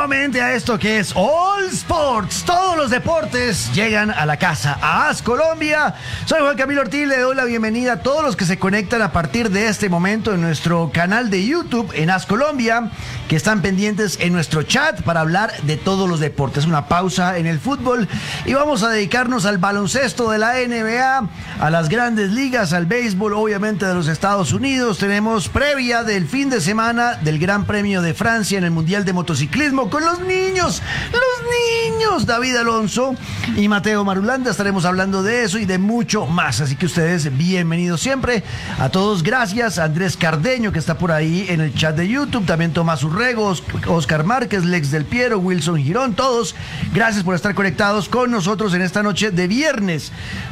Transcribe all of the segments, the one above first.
nuevamente a esto que es All Sports. Todos los deportes llegan a la casa, a AS Colombia. Soy Juan Camilo Ortiz, le doy la bienvenida a todos los que se conectan a partir de este momento en nuestro canal de YouTube en AS Colombia, que están pendientes en nuestro chat para hablar de todos los deportes. Una pausa en el fútbol y vamos a dedicarnos al baloncesto de la NBA, a las grandes ligas, al béisbol, obviamente de los Estados Unidos. Tenemos previa del fin de semana del Gran Premio de Francia en el Mundial de Motociclismo con los niños, David Alonso y Mateo Marulanda. Estaremos hablando de eso y de mucho más, así que ustedes bienvenidos siempre. A todos gracias, Andrés Cardeño, que está por ahí en el chat de YouTube, también Tomás Urrego, Oscar Márquez, Lex Del Piero, Wilson Girón, todos gracias por estar conectados con nosotros en esta noche de viernes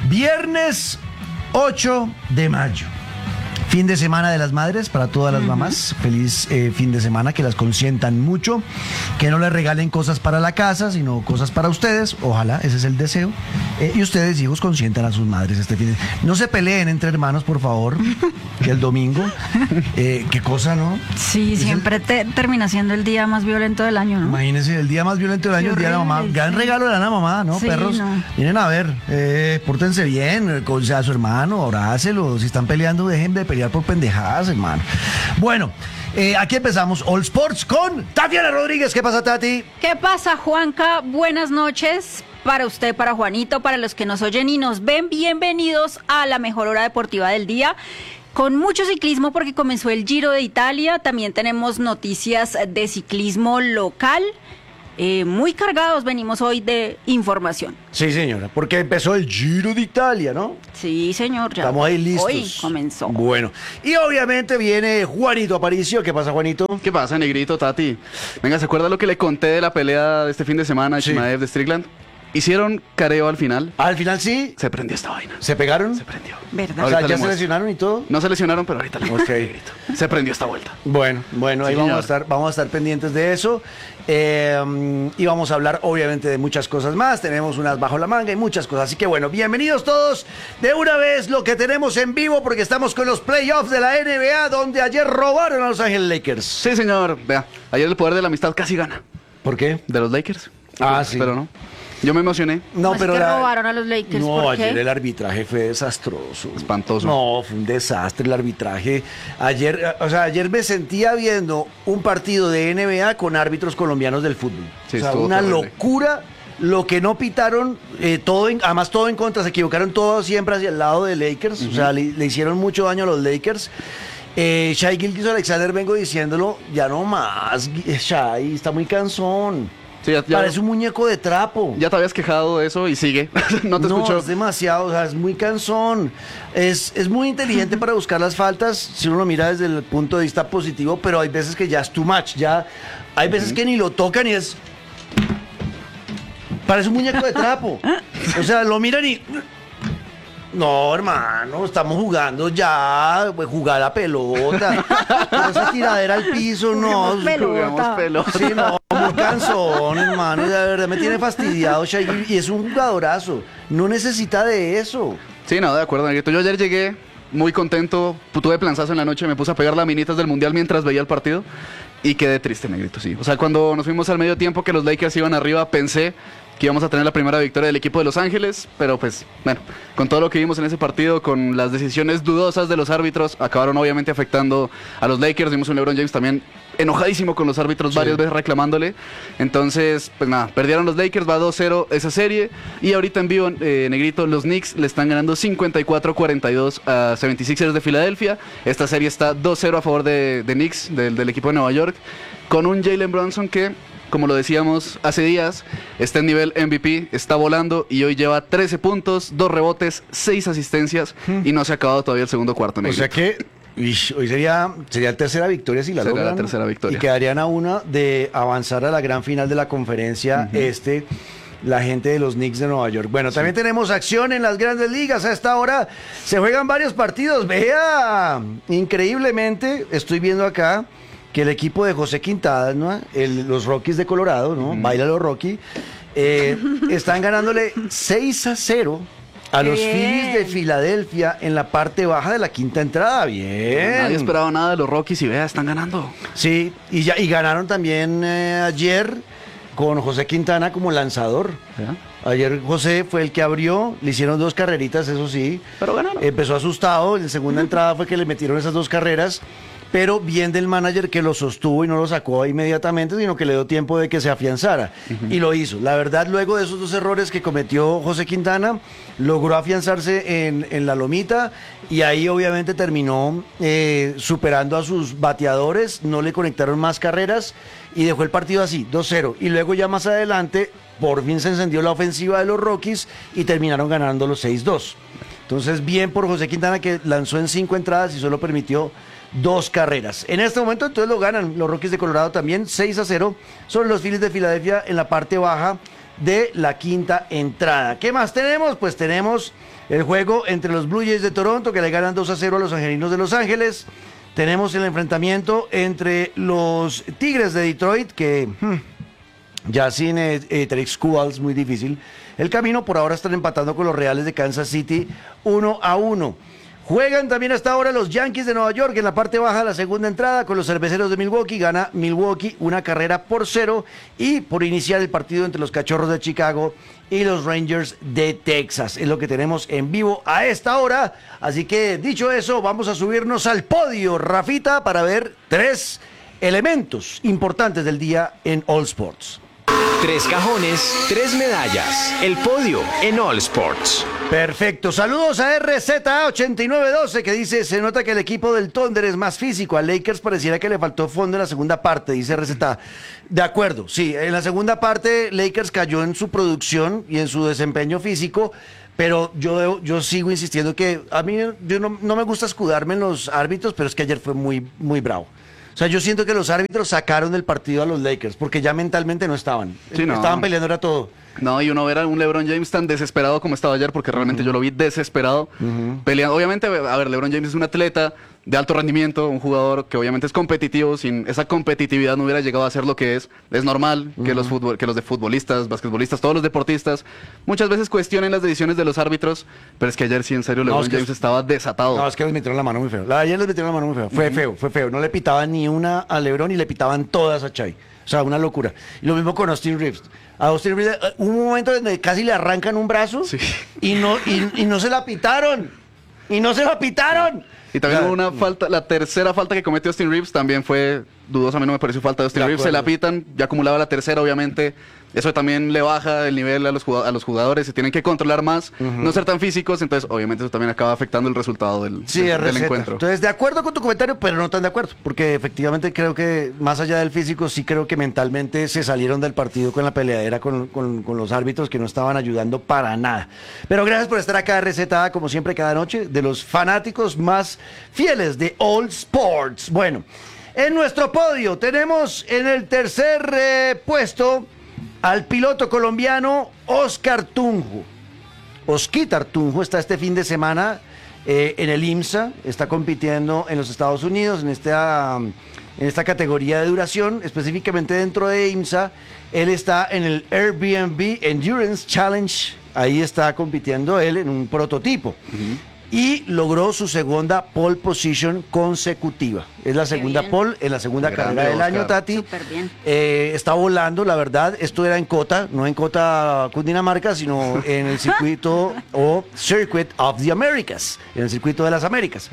8 de mayo. Fin de semana de las madres para todas las mamás. Feliz fin de semana, que las consientan mucho, que no les regalen cosas para la casa, sino cosas para ustedes. Ojalá, ese es el deseo. Y ustedes, hijos, consientan a sus madres este fin de semana. No se peleen entre hermanos, por favor, que el domingo. Qué cosa, ¿no? Sí, siempre termina siendo el día más violento del año, ¿no? Imagínense, el día más violento del año, el día de la mamá. Gran regalo de la mamá, ¿no? Sí, Perros, no. Vienen a ver, pórtense bien, con a su hermano, abrácelo. Si están peleando, dejen de pelear por pendejadas, hermano. Bueno, aquí empezamos All Sports con Tatiana Rodríguez. ¿Qué pasa, Tati? ¿Qué pasa, Juanca? Buenas noches para usted, para Juanito, para los que nos oyen y nos ven. Bienvenidos a la mejor hora deportiva del día, con mucho ciclismo porque comenzó el Giro de Italia. También tenemos noticias de ciclismo local. Muy cargados venimos hoy de información. Sí, señora, porque empezó el Giro de Italia, ¿no? Sí, señor. Ya estamos ahí listos. Hoy comenzó. Bueno, y obviamente viene Juanito Aparicio. ¿Qué pasa, Juanito? ¿Qué pasa, negrito, Tati? Venga, ¿se acuerda lo que le conté de la pelea de este fin de semana de Chimaev de Strickland? Hicieron careo al final. Al final sí. Se prendió esta vaina. ¿Se pegaron? Se prendió. ¿Verdad? O sea, Ahorita ¿ya se lesionaron y todo? No se lesionaron, pero ahorita le muestro, Ok. negrito. Se prendió esta vuelta. Bueno, ahí Sí, vamos señor. a estar pendientes de eso. Y vamos a hablar obviamente de muchas cosas más. Tenemos unas bajo la manga y muchas cosas. Así que bueno, bienvenidos todos de una vez lo que tenemos en vivo, porque estamos con los playoffs de la NBA, donde ayer robaron a Los Ángeles Lakers. Sí, señor. Vea, ayer el poder de la amistad casi gana. ¿Por qué? De los Lakers. Ah, sí. Pero no. Yo me emocioné. No, es pero que robaron a los Lakers. No, ¿por qué? ayer el arbitraje fue desastroso. Espantoso. No, fue un desastre el arbitraje. Ayer me sentía viendo un partido de NBA con árbitros colombianos del fútbol. Sí, o sea, estuvo una terrible. locura. Lo que no pitaron, además todo en contra, se equivocaron todos siempre hacia el lado de Lakers. O sea, le hicieron mucho daño a los Lakers. Shai Gilgeous-Alexander, vengo diciéndolo, ya no más. Shai está muy cansón. Sí, ya, Parece un muñeco de trapo. ya te habías quejado de eso y sigue. No te escucho. Es demasiado, o sea, es muy cansón. Es muy inteligente para buscar las faltas, si uno lo mira desde el punto de vista positivo, pero hay veces que ya es too much. Ya hay veces que ni lo tocan y es... Parece un muñeco de trapo. O sea, lo miran y... No, hermano, estamos jugando ya, pues, jugar la pelota. Pero esa tiradera al piso, no. Juguemos pelota. Jugamos pelota. Sí, no, muy cansón, hermano. De verdad me tiene fastidiado Shai Gilgeous, y es un jugadorazo. No necesita de eso. Sí, no, de acuerdo, negrito. Yo ayer llegué muy contento, tuve planzazo en la noche, me puse a pegar laminitas del Mundial mientras veía el partido y quedé triste, negrito, sí. O sea, cuando nos fuimos al medio tiempo que los Lakers iban arriba, pensé que íbamos a tener la primera victoria del equipo de Los Ángeles, pero pues, bueno, con todo lo que vimos en ese partido, con las decisiones dudosas de los árbitros, acabaron obviamente afectando a los Lakers. Vimos un LeBron James también enojadísimo con los árbitros, varias veces reclamándole. Entonces, pues nada, perdieron los Lakers, va 2-0 esa serie. Y ahorita en vivo, negrito, los Knicks le están ganando 54-42 a 76ers de Filadelfia. Esta serie está 2-0 a favor de Knicks, del equipo de Nueva York, con un Jalen Brunson que, como lo decíamos hace días, está en nivel MVP, está volando y hoy lleva 13 puntos, 2 rebotes, 6 asistencias y no se ha acabado todavía el segundo cuarto, O negrito. sea que hoy sería tercera victoria si la Sería la logran. tercera victoria. Y quedarían a una de avanzar a la gran final de la conferencia la gente de los Knicks de Nueva York. Bueno, también tenemos acción en las grandes ligas. A esta hora se juegan varios partidos. Vea, increíblemente, estoy viendo acá que el equipo de José Quintadas, ¿no? Los Rockies de Colorado, ¿no? Baila los Rockies. Están ganándole 6-0 a los Phillies de Filadelfia en la parte baja de la quinta entrada. Bien. Nadie esperaba nada de los Rockies y vea, están ganando. Sí, y ganaron también ayer con José Quintana como lanzador. ¿Ya? Ayer José fue el que abrió, le hicieron 2 carreritas, eso sí. Pero ganaron. Empezó asustado, en la segunda entrada fue que le metieron esas 2 carreras, pero bien del manager que lo sostuvo y no lo sacó inmediatamente, sino que le dio tiempo de que se afianzara. Y lo hizo. La verdad, luego de esos 2 errores que cometió José Quintana, logró afianzarse en la lomita y ahí obviamente terminó superando a sus bateadores, no le conectaron más carreras y dejó el partido así, 2-0. Y luego ya más adelante, por fin se encendió la ofensiva de los Rockies y terminaron ganando los 6-2. Entonces, bien por José Quintana, que lanzó en 5 entradas y solo permitió 2 carreras. En este momento entonces lo ganan los Rockies de Colorado también 6-0 sobre los Phillies de Filadelfia en la parte baja de la 5ª entrada. ¿Qué más tenemos? Pues tenemos el juego entre los Blue Jays de Toronto, que le ganan 2-0 a los Angelinos de Los Ángeles. Tenemos el enfrentamiento entre los Tigres de Detroit, que ya sin Trix Cubals, muy difícil el camino. Por ahora están empatando con los Reales de Kansas City 1-1. Juegan también hasta ahora los Yankees de Nueva York en la parte baja de la segunda entrada con los Cerveceros de Milwaukee. Gana Milwaukee 1-0 y por iniciar el partido entre los Cachorros de Chicago y los Rangers de Texas. Es lo que tenemos en vivo a esta hora. Así que dicho eso, vamos a subirnos al podio, Rafita, para ver 3 elementos importantes del día en All Sports. 3 cajones, 3 medallas. El podio en All Sports. Perfecto. Saludos a RZA8912 que dice, se nota que el equipo del Thunder es más físico. A Lakers pareciera que le faltó fondo en la segunda parte, dice RZA. De acuerdo, sí. En la segunda parte Lakers cayó en su producción y en su desempeño físico. Pero yo sigo insistiendo que a mí no me gusta escudarme en los árbitros, pero es que ayer fue muy, muy bravo. O sea, yo siento que los árbitros sacaron del partido a los Lakers porque ya mentalmente no estaban. Sí, no. Estaban peleando, era todo. No, y uno ver a un LeBron James tan desesperado como estaba ayer, porque realmente yo lo vi desesperado, peleando. Obviamente, a ver, LeBron James es un atleta de alto rendimiento, un jugador que obviamente es competitivo. Sin esa competitividad no hubiera llegado a ser lo que es. Es normal que los de futbolistas, basquetbolistas, todos los deportistas, muchas veces cuestionen las decisiones de los árbitros, pero es que ayer sí, en serio, LeBron James estaba desatado. No, es que les metieron la mano muy feo. Ayer les metieron la mano muy feo. Fue feo. No le pitaban ni una a LeBron y le pitaban todas a Chai. O sea, una locura. Y lo mismo con Austin Reeves. A Austin Reeves hubo un momento donde casi le arrancan un brazo y no se la pitaron. Y también hubo una falta, la tercera falta que cometió Austin Reeves también fue dudosa. A mí no me pareció falta de Austin Reeves. Se la pitan, ya acumulaba la tercera, obviamente. Eso también le baja el nivel a los jugadores. Se tienen que controlar más, no ser tan físicos. Entonces, obviamente, eso también acaba afectando el resultado del encuentro. Entonces, de acuerdo con tu comentario, pero no tan de acuerdo. Porque efectivamente creo que, más allá del físico, sí creo que mentalmente se salieron del partido con la peleadera con los árbitros que no estaban ayudando para nada. Pero gracias por estar acá, RZA, como siempre, cada noche, de los fanáticos más fieles de All Sports. Bueno, en nuestro podio tenemos en el tercer puesto al piloto colombiano Oscar Tunjo. Osquitar Tunjo está este fin de semana en el IMSA, está compitiendo en los Estados Unidos en esta categoría de duración, específicamente dentro de IMSA. Él está en el Airbnb Endurance Challenge, ahí está compitiendo él en un prototipo. Y logró su segunda pole position consecutiva. Es la segunda pole en la segunda carrera del año, Tati. Súper bien. Está volando, la verdad. Esto era en Cota, no en Cota, Cundinamarca, sino en el circuito o Circuit of the Americas, en el circuito de las Américas.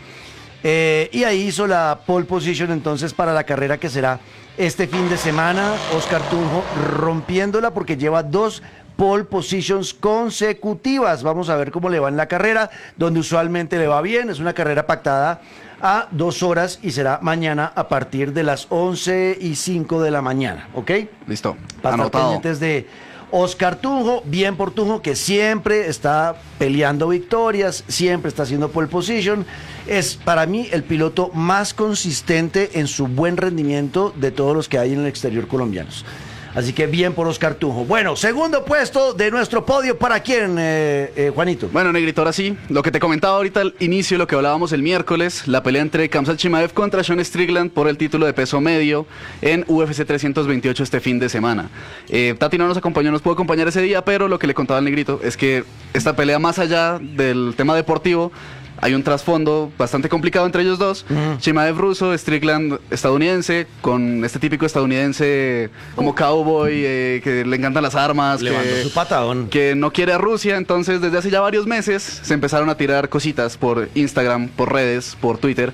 Y ahí hizo la pole position entonces para la carrera que será este fin de semana. Oscar Tunjo rompiéndola porque lleva 2 pole positions consecutivas. Vamos a ver cómo le va en la carrera, donde usualmente le va bien. Es una carrera pactada a 2 horas y será mañana a partir de las 11:05 de la mañana, ¿ok? Listo, Para estar anotado. pendientes de Oscar Tunjo, bien por Tunjo, que siempre está peleando victorias, siempre está haciendo pole position. Es para mí el piloto más consistente en su buen rendimiento de todos los que hay en el exterior colombianos. Así que bien por Oscar Tunjo. Bueno, segundo puesto de nuestro podio, ¿para quién, Juanito? Bueno, Negrito, ahora sí, lo que te comentaba ahorita al inicio, lo que hablábamos el miércoles, la pelea entre Khamzat Chimaev contra Sean Strickland por el título de peso medio en UFC 328 este fin de semana. Tati no nos acompañó, nos pudo acompañar ese día, pero lo que le contaba al Negrito es que esta pelea, más allá del tema deportivo, hay un trasfondo bastante complicado entre ellos dos. Chimaev ruso, Strickland estadounidense, con este típico estadounidense como cowboy, que le encantan las armas, Levantó su patadón. que no quiere a Rusia. Entonces, desde hace ya varios meses se empezaron a tirar cositas por Instagram, por redes, por Twitter.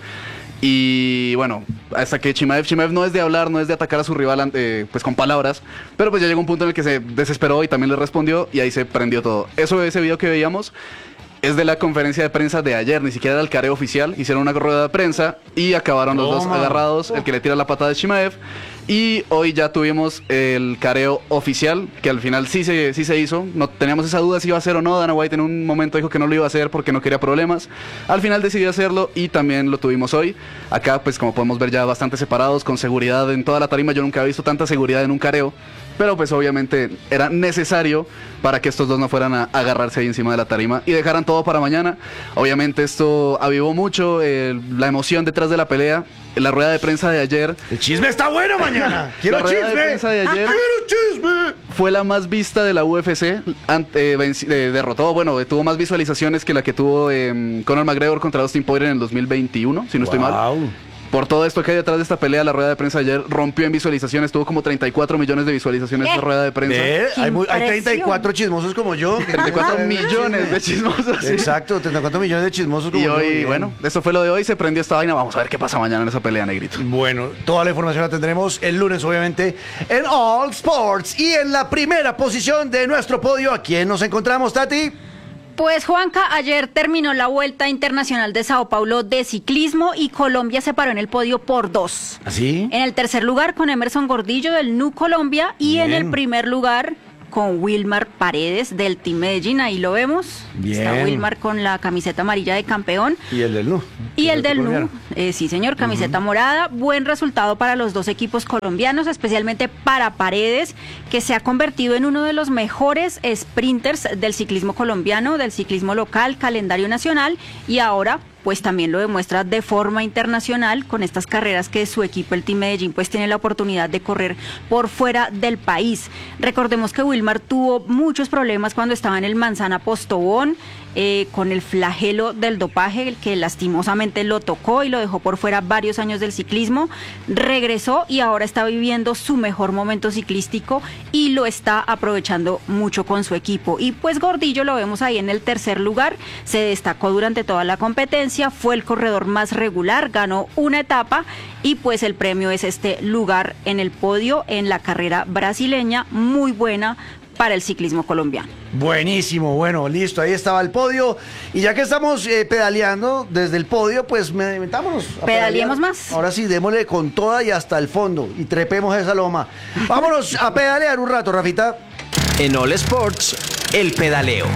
Y bueno, hasta que Chimaev no es de hablar, no es de atacar a su rival pues con palabras, pero pues ya llegó un punto en el que se desesperó y también le respondió y ahí se prendió todo. Ese video que veíamos es de la conferencia de prensa de ayer, ni siquiera era el careo oficial. Hicieron una rueda de prensa y acabaron los dos agarrados, el que le tira la patada de Chimaev. Y hoy ya tuvimos el careo oficial, que al final sí se hizo. No teníamos esa duda si iba a ser o no. Dana White en un momento dijo que no lo iba a hacer porque no quería problemas. Al final decidió hacerlo y también lo tuvimos hoy. Acá, pues como podemos ver, ya bastante separados, con seguridad en toda la tarima. Yo nunca había visto tanta seguridad en un careo. Pero pues obviamente era necesario para que estos dos no fueran a agarrarse ahí encima de la tarima y dejaran todo para mañana. Obviamente esto avivó mucho la emoción detrás de la pelea. La rueda de prensa de ayer... El chisme está bueno mañana. Quiero la rueda chisme. de prensa de ayer fue la más vista de la UFC. Derrotó, bueno, tuvo más visualizaciones que la que tuvo Conor McGregor contra Dustin Poirier en el 2021, si no estoy mal. Por todo esto que hay detrás de esta pelea, la rueda de prensa ayer rompió en visualizaciones, tuvo como 34 millones de visualizaciones esa rueda de prensa. Hay 34 chismosos como yo. 34 millones de chismosos. Sí. Exacto, 34 millones de chismosos como y yo. hoy, bueno, eso fue lo de hoy, se prendió esta vaina, vamos a ver qué pasa mañana en esa pelea, negrito. Bueno, toda la información la tendremos el lunes, obviamente, en All Sports. Y en la primera posición de nuestro podio, ¿a quién nos encontramos, Tati? Pues Juanca, ayer terminó la Vuelta Internacional de Sao Paulo de ciclismo y Colombia se paró en el podio por 2. ¿Así? En el tercer lugar con Emerson Gordillo del NU Colombia y Bien. en el primer lugar con Wilmar Paredes del Team Medellín, ahí lo vemos. Bien. Está Wilmar con la camiseta amarilla de campeón. Y el del NU. Y el del NU, sí señor, camiseta morada. Buen resultado para los dos equipos colombianos, especialmente para Paredes, que se ha convertido en uno de los mejores sprinters del ciclismo colombiano, del ciclismo local, calendario nacional, y ahora pues también lo demuestra de forma internacional con estas carreras que su equipo, el Team Medellín, pues tiene la oportunidad de correr por fuera del país. Recordemos que Wilmar tuvo muchos problemas cuando estaba en el Manzana Postobón, con el flagelo del dopaje, el que lastimosamente lo tocó y lo dejó por fuera varios años del ciclismo. Regresó y ahora está viviendo su mejor momento ciclístico y lo está aprovechando mucho con su equipo. Y pues Gordillo lo vemos ahí en el tercer lugar, se destacó durante toda la competencia, fue el corredor más regular, ganó una etapa y pues el premio es este lugar en el podio en la carrera brasileña, muy buena para el ciclismo colombiano. Buenísimo, bueno, listo, ahí estaba el podio. Y ya que estamos pedaleando desde el podio, pues metámonos. Pedaleemos más. Ahora sí, démosle con toda y hasta el fondo y trepemos esa loma. Vámonos a pedalear un rato, Rafita. En All Sports, el pedaleo.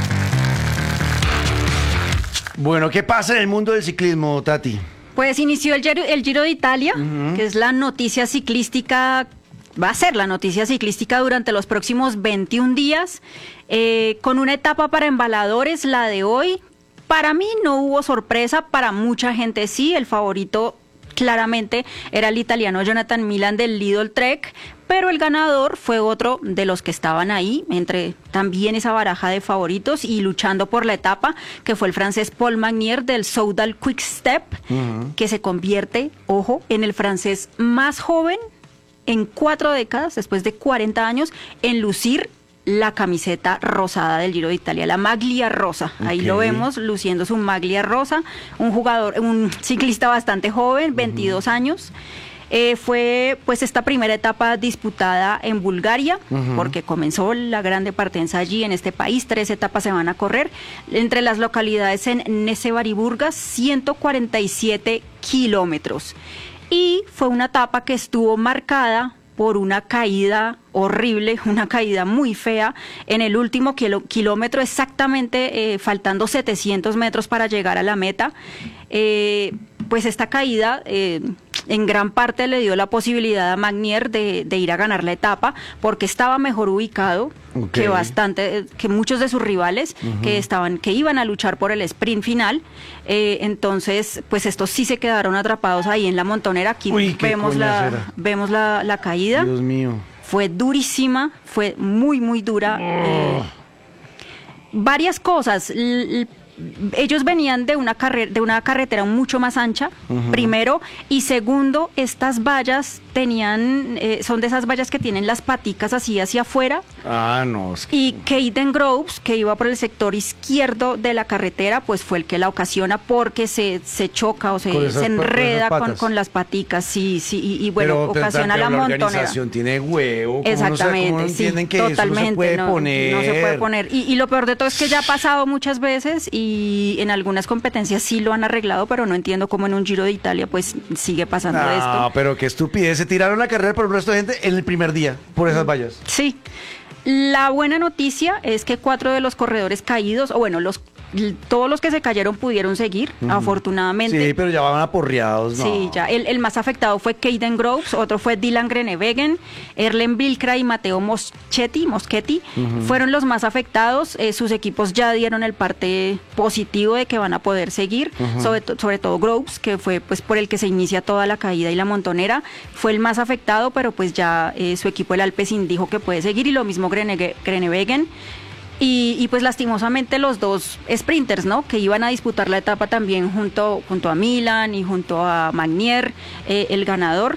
Bueno, ¿qué pasa en el mundo del ciclismo, Tati? Pues inició el Giro de Italia, que es la noticia ciclística. Va a ser la noticia ciclística durante los próximos 21 días, con una etapa para embaladores, la de hoy. Para mí no hubo sorpresa, para mucha gente sí, el favorito claramente era el italiano Jonathan Milan del Lidl Trek, pero el ganador fue otro de los que estaban ahí, entre también esa baraja de favoritos y luchando por la etapa, que fue el francés Paul Magnier del Soudal Quick Step, que se convierte, ojo, en el francés más joven en 4 décadas, después de 40 años, en lucir la camiseta rosada del Giro de Italia, la maglia rosa. Ahí lo vemos, luciendo su maglia rosa, un ciclista bastante joven, 22 años. Fue pues esta primera etapa disputada en Bulgaria, porque comenzó la grande partenza allí en este país. 3 etapas se van a correr entre las localidades en Nesevar y Burgas, 147 kilómetros. Y fue una etapa que estuvo marcada por una caída horrible, una caída muy fea en el último kilómetro, exactamente faltando 700 metros para llegar a la meta. Pues esta caída en gran parte le dio la posibilidad a Magnier de ir a ganar la etapa, porque estaba mejor ubicado que muchos de sus rivales que iban a luchar por el sprint final. Entonces, pues estos sí se quedaron atrapados ahí en la montonera. Aquí vemos la caída. Dios mío. Fue durísima, fue muy, muy dura. Varias cosas. ellos venían de una carretera mucho más ancha, primero, y segundo, estas vallas son de esas vallas que tienen las paticas así hacia afuera. Ah, no. Y Caden Groves, que iba por el sector izquierdo de la carretera, pues fue el que la ocasiona porque se choca o se enreda con las paticas, sí, y bueno, ocasiona la montonera. La organización tiene huevo. Exactamente, ¿cómo no sí, entienden que totalmente, eso no se puede poner? No se puede poner. Y lo peor de todo es que ya ha pasado muchas veces y en algunas competencias sí lo han arreglado, pero no entiendo cómo en un Giro de Italia pues sigue pasando esto. No, pero qué estupidez. Se tiraron la carrera por el resto de gente en el primer día, por esas vallas. Sí. La buena noticia es que 4 de los corredores caídos, o bueno, todos los que se cayeron pudieron seguir, afortunadamente. Sí, pero ya van aporreados, ¿no? Sí, ya. El más afectado fue Caden Groves, otro fue Dylan Groenewegen, Erlen Vilkra y Matteo Moschetti. Fueron los más afectados. Sus equipos ya dieron el parte positivo de que van a poder seguir, sobre todo Groves, que fue pues por el que se inicia toda la caída y la montonera, fue el más afectado, pero pues ya su equipo, el Alpecin, dijo que puede seguir, y lo mismo Groenewegen. Y pues lastimosamente los dos sprinters, ¿no? Que iban a disputar la etapa también junto a Milan y junto a Magnier, el ganador.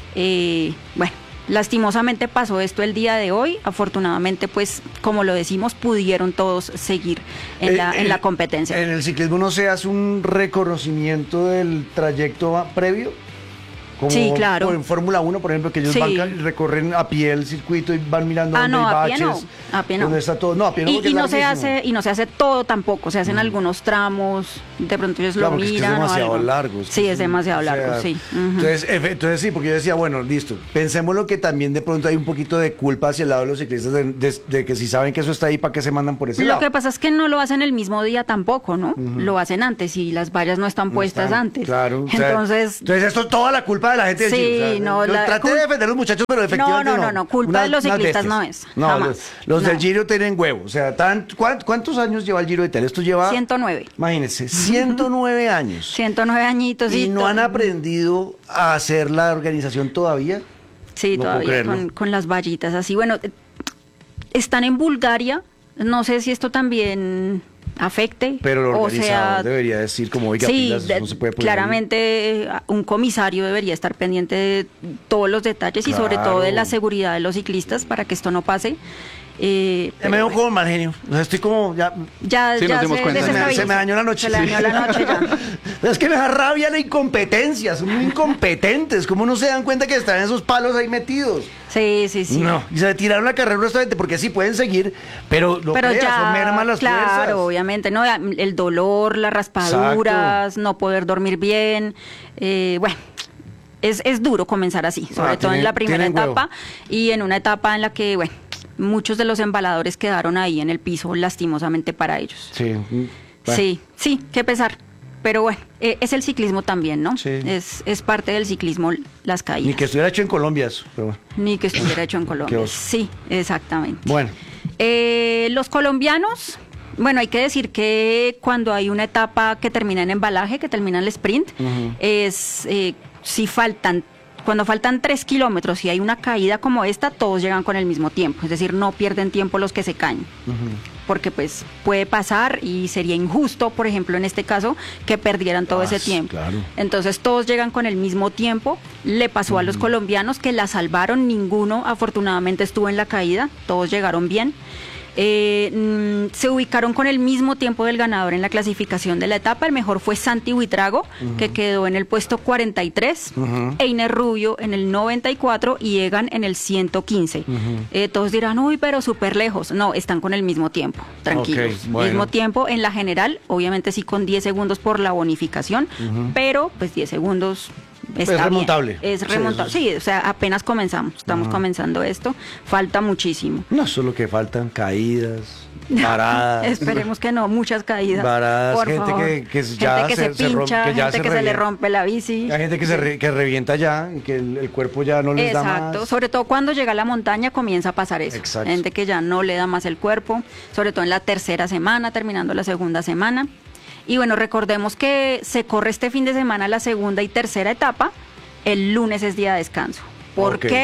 Bueno, lastimosamente pasó esto el día de hoy. Afortunadamente, pues, como lo decimos, pudieron todos seguir en la competencia. ¿En el ciclismo no se hace un reconocimiento del trayecto previo? Como sí, claro. En Fórmula 1, por ejemplo, que ellos recorren a pie el circuito y van mirando dónde hay baches. A pie no. Dónde está todo. No, a pie no, y no se hace todo tampoco, se hacen algunos tramos, de pronto ellos lo miran. Es que es demasiado largo. Sí, es demasiado largo, sí. Entonces sí, porque yo decía, bueno, listo, pensémoslo que también de pronto hay un poquito de culpa hacia el lado de los ciclistas de que si saben que eso está ahí, ¿para qué se mandan por ese lado? Lo que pasa es que no lo hacen el mismo día tampoco, ¿no? Lo hacen antes y las vallas no están puestas antes. Claro. Entonces esto es toda la culpa de la gente del Giro. Sí, no. Traté de defender a los muchachos, pero efectivamente no. Culpa de los ciclistas no es. No, jamás. Los del Giro tienen huevo. O sea, ¿cuántos años lleva el Giro de Italia? Esto lleva 109. Imagínense, 109 años. 109 añitos. ¿Y no han aprendido a hacer la organización todavía? Sí, no todavía con las vallitas así. Bueno, están en Bulgaria. No sé si esto también afecte. Pero el organizador debería decir como, oiga, sí, pilas, no se puede poner claramente ahí. Un comisario debería estar pendiente de todos los detalles y sobre todo de la seguridad de los ciclistas para que esto no pase. Me veo como mal genio. O sea, estoy como ya sí, nos dimos cuenta. Se me dañó la noche. Se le dañó la noche ya. Es que me da rabia la incompetencia. Son muy incompetentes. ¿Cómo no se dan cuenta que están esos palos ahí metidos? Sí. No, y se tiraron la carrera justamente porque sí pueden seguir, pero ya merman las fuerzas. Claro, obviamente, ¿no? El dolor, las raspaduras, exacto, no poder dormir bien. Bueno. Es duro comenzar así, sobre todo en la primera etapa y en una etapa en la que, bueno, muchos de los embaladores quedaron ahí en el piso, lastimosamente para ellos. Sí. Bueno. Sí, qué pesar. Pero bueno, es el ciclismo también, ¿no? Sí. Es parte del ciclismo las caídas. Ni que estuviera hecho en Colombia eso. Pero bueno. Ni que estuviera hecho en Colombia. Sí, exactamente. Bueno. Los colombianos... Bueno, hay que decir que cuando hay una etapa que termina en embalaje, que termina en el sprint, cuando faltan 3 kilómetros y hay una caída como esta, todos llegan con el mismo tiempo. Es decir, no pierden tiempo los que se caen. Porque pues puede pasar y sería injusto, por ejemplo, en este caso, que perdieran todo ese tiempo. Claro. Entonces todos llegan con el mismo tiempo. Le pasó a los colombianos que la salvaron, ninguno afortunadamente estuvo en la caída, todos llegaron bien. Se ubicaron con el mismo tiempo del ganador en la clasificación de la etapa. El mejor fue Santi Buitrago, que quedó en el puesto 43, Einer Rubio en el 94 y Egan en el 115. Todos dirán, uy, pero súper lejos. No, están con el mismo tiempo, tranquilos. Okay, bueno. Mismo tiempo en la general, obviamente sí con 10 segundos por la bonificación, pero pues 10 segundos... Es remontable. Es remontable. Sí, o sea, apenas comenzamos. Estamos comenzando esto. Falta muchísimo. No, solo que faltan caídas, paradas. Esperemos que no, muchas caídas. Paradas, por gente favor. que ya gente que se pincha, gente que se le rompe la bici. Hay gente que revienta ya, y que el cuerpo ya no les da más. Exacto, sobre todo cuando llega a la montaña comienza a pasar eso. Exacto. Gente que ya no le da más el cuerpo, sobre todo en la tercera semana, terminando la segunda semana. Y bueno, recordemos que se corre este fin de semana la segunda y tercera etapa. El lunes es día de descanso. ¿Por qué?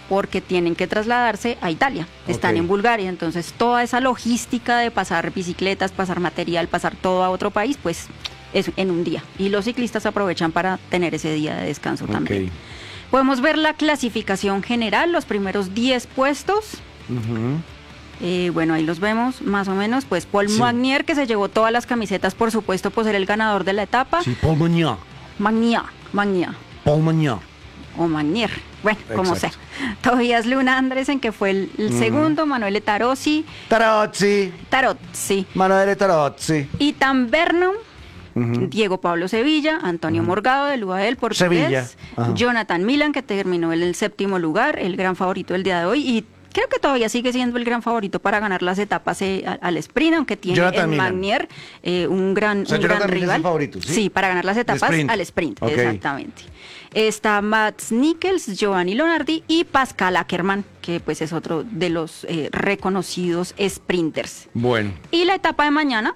porque tienen que trasladarse a Italia. Están Ok. en Bulgaria, entonces toda esa logística de pasar bicicletas, pasar material, pasar todo a otro país, pues es en un día. Y los ciclistas aprovechan para tener ese día de descanso también. Ok. Podemos ver la clasificación general, los primeros 10 puestos. Bueno, ahí los vemos, más o menos. Pues Paul Sí. Magnier, que se llevó todas las camisetas, por supuesto, por ser el ganador de la etapa. Sí, Paul Magnier. Magnier. Paul Magnier. O Magnier, bueno, como sea. Exacto. Tobias Luna Andresen, que fue el segundo, Manuel Tarozzi, Tarozzi. Manuel Tarozzi. Ethan Bernum, Diego Pablo Sevilla, Antonio Morgado del UAE, portugués, Sevilla. Ajá. Jonathan Milan, que terminó en el 7º lugar, el gran favorito del día de hoy, y creo que todavía sigue siendo el gran favorito para ganar las etapas al sprint, aunque tiene Jonathan en Milan. Magnier un gran, O sea, un Jonathan gran Milan es rival. el favorito, ¿sí? para ganar las etapas sprint. al sprint, Ok. exactamente. Está Mats Nichols, Giovanni Lonardi y Pascal Ackermann, que pues es otro de los reconocidos sprinters. Bueno. Y la etapa de mañana,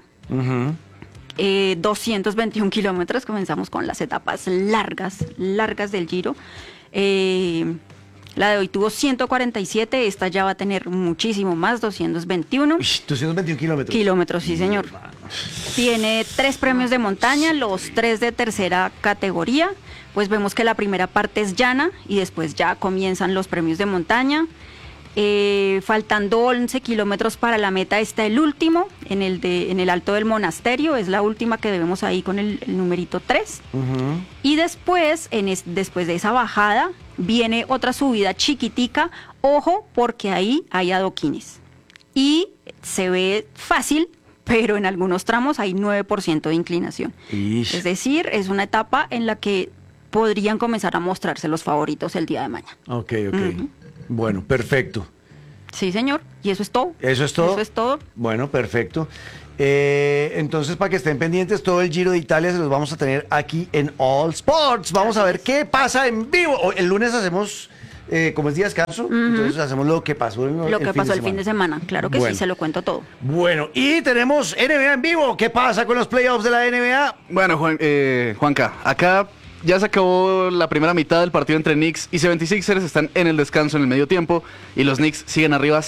221 kilómetros, comenzamos con las etapas largas del Giro. La de hoy tuvo 147, esta ya va a tener muchísimo más, 221 Uy, 221 kilómetros. kilómetros, sí señor. Tiene 3 premios de montaña, los 3 de tercera categoría. Pues vemos que la primera parte es llana y después ya comienzan los premios de montaña. Faltando 11 kilómetros para la meta está el último, en el Alto del Monasterio, es la última que vemos ahí con el numerito 3. Y después, después de esa bajada, viene otra subida chiquitica, ojo, porque ahí hay adoquines. Y se ve fácil, pero en algunos tramos hay 9% de inclinación. Ish. Es decir, es una etapa en la que podrían comenzar a mostrarse los favoritos el día de mañana. Ok. Bueno, perfecto. Sí, señor. Y eso es todo. ¿Eso es todo? Eso es todo. Bueno, perfecto. Entonces, para que estén pendientes, todo el Giro de Italia se los vamos a tener aquí en All Sports. Vamos a ver qué pasa en vivo. El lunes hacemos, como es día de descanso, entonces hacemos lo que pasó El fin de semana. Claro que Bueno. sí, se lo cuento todo. Bueno, y tenemos NBA en vivo. ¿Qué pasa con los playoffs de la NBA? Bueno, Juanca, acá ya se acabó la primera mitad del partido entre Knicks y 76ers, están en el descanso en el medio tiempo y los Knicks siguen arriba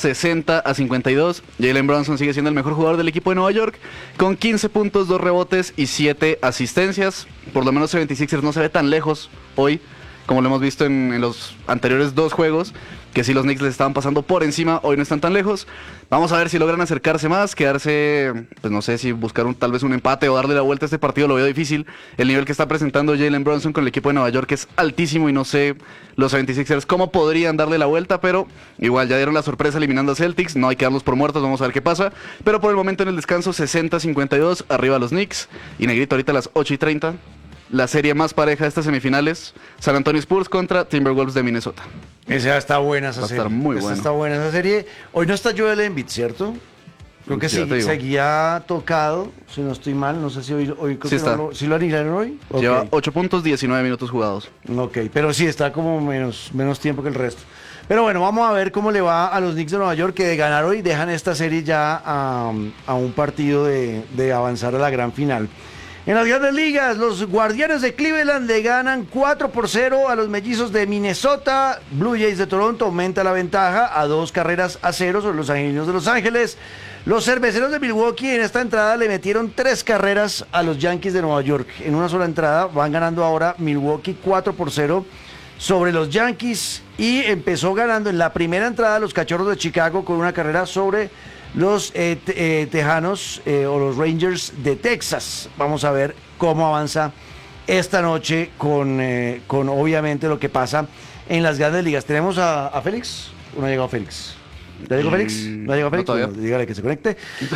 60-52. Jalen Brunson sigue siendo el mejor jugador del equipo de Nueva York con 15 puntos, 2 rebotes y 7 asistencias. Por lo menos 76ers no se ve tan lejos hoy como lo hemos visto en los anteriores 2 juegos, que si los Knicks les estaban pasando por encima, hoy no están tan lejos. Vamos a ver si logran acercarse más, quedarse, pues no sé si buscar tal vez un empate o darle la vuelta a este partido, lo veo difícil. El nivel que está presentando Jalen Brunson con el equipo de Nueva York es altísimo y no sé los 76ers cómo podrían darle la vuelta, pero igual ya dieron la sorpresa eliminando a Celtics, no hay que darlos por muertos, vamos a ver qué pasa. Pero por el momento en el descanso 60-52, arriba los Knicks y Negrito ahorita a las 8:30. La serie más pareja de estas semifinales, San Antonio Spurs contra Timberwolves de Minnesota. Esa está buena esa Va a serie. estar muy Esa bueno. está buena esa serie. Hoy no está Joel Embiid, ¿cierto? Creo que Ya te digo. seguía tocado, si no estoy mal. No sé si hoy creo Sí que está. no ¿sí lo aniquilaron hoy? Ok. Lleva 8 puntos, 19 minutos jugados. Ok, pero sí está como menos tiempo que el resto. Pero bueno, vamos a ver cómo le va a los Knicks de Nueva York, que de ganar hoy dejan esta serie ya a un partido de avanzar a la gran final. En las grandes ligas, los Guardianes de Cleveland le ganan 4-0 a los Mellizos de Minnesota. Blue Jays de Toronto aumenta la ventaja a 2-0 sobre los Angelinos de Los Ángeles. Los Cerveceros de Milwaukee en esta entrada le metieron 3 carreras a los Yankees de Nueva York. En una sola entrada van ganando ahora Milwaukee 4-0 sobre los Yankees, y empezó ganando en la primera entrada los Cachorros de Chicago con una carrera sobre los Tejanos o los Rangers de Texas. Vamos a ver cómo avanza esta noche con obviamente lo que pasa en las grandes ligas. Tenemos a Félix. ¿O no ha llegado Félix? ¿Ya llegó Félix? ¿No ha llegado Félix? todavía. Bueno, dígale que se conecte.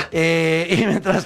Y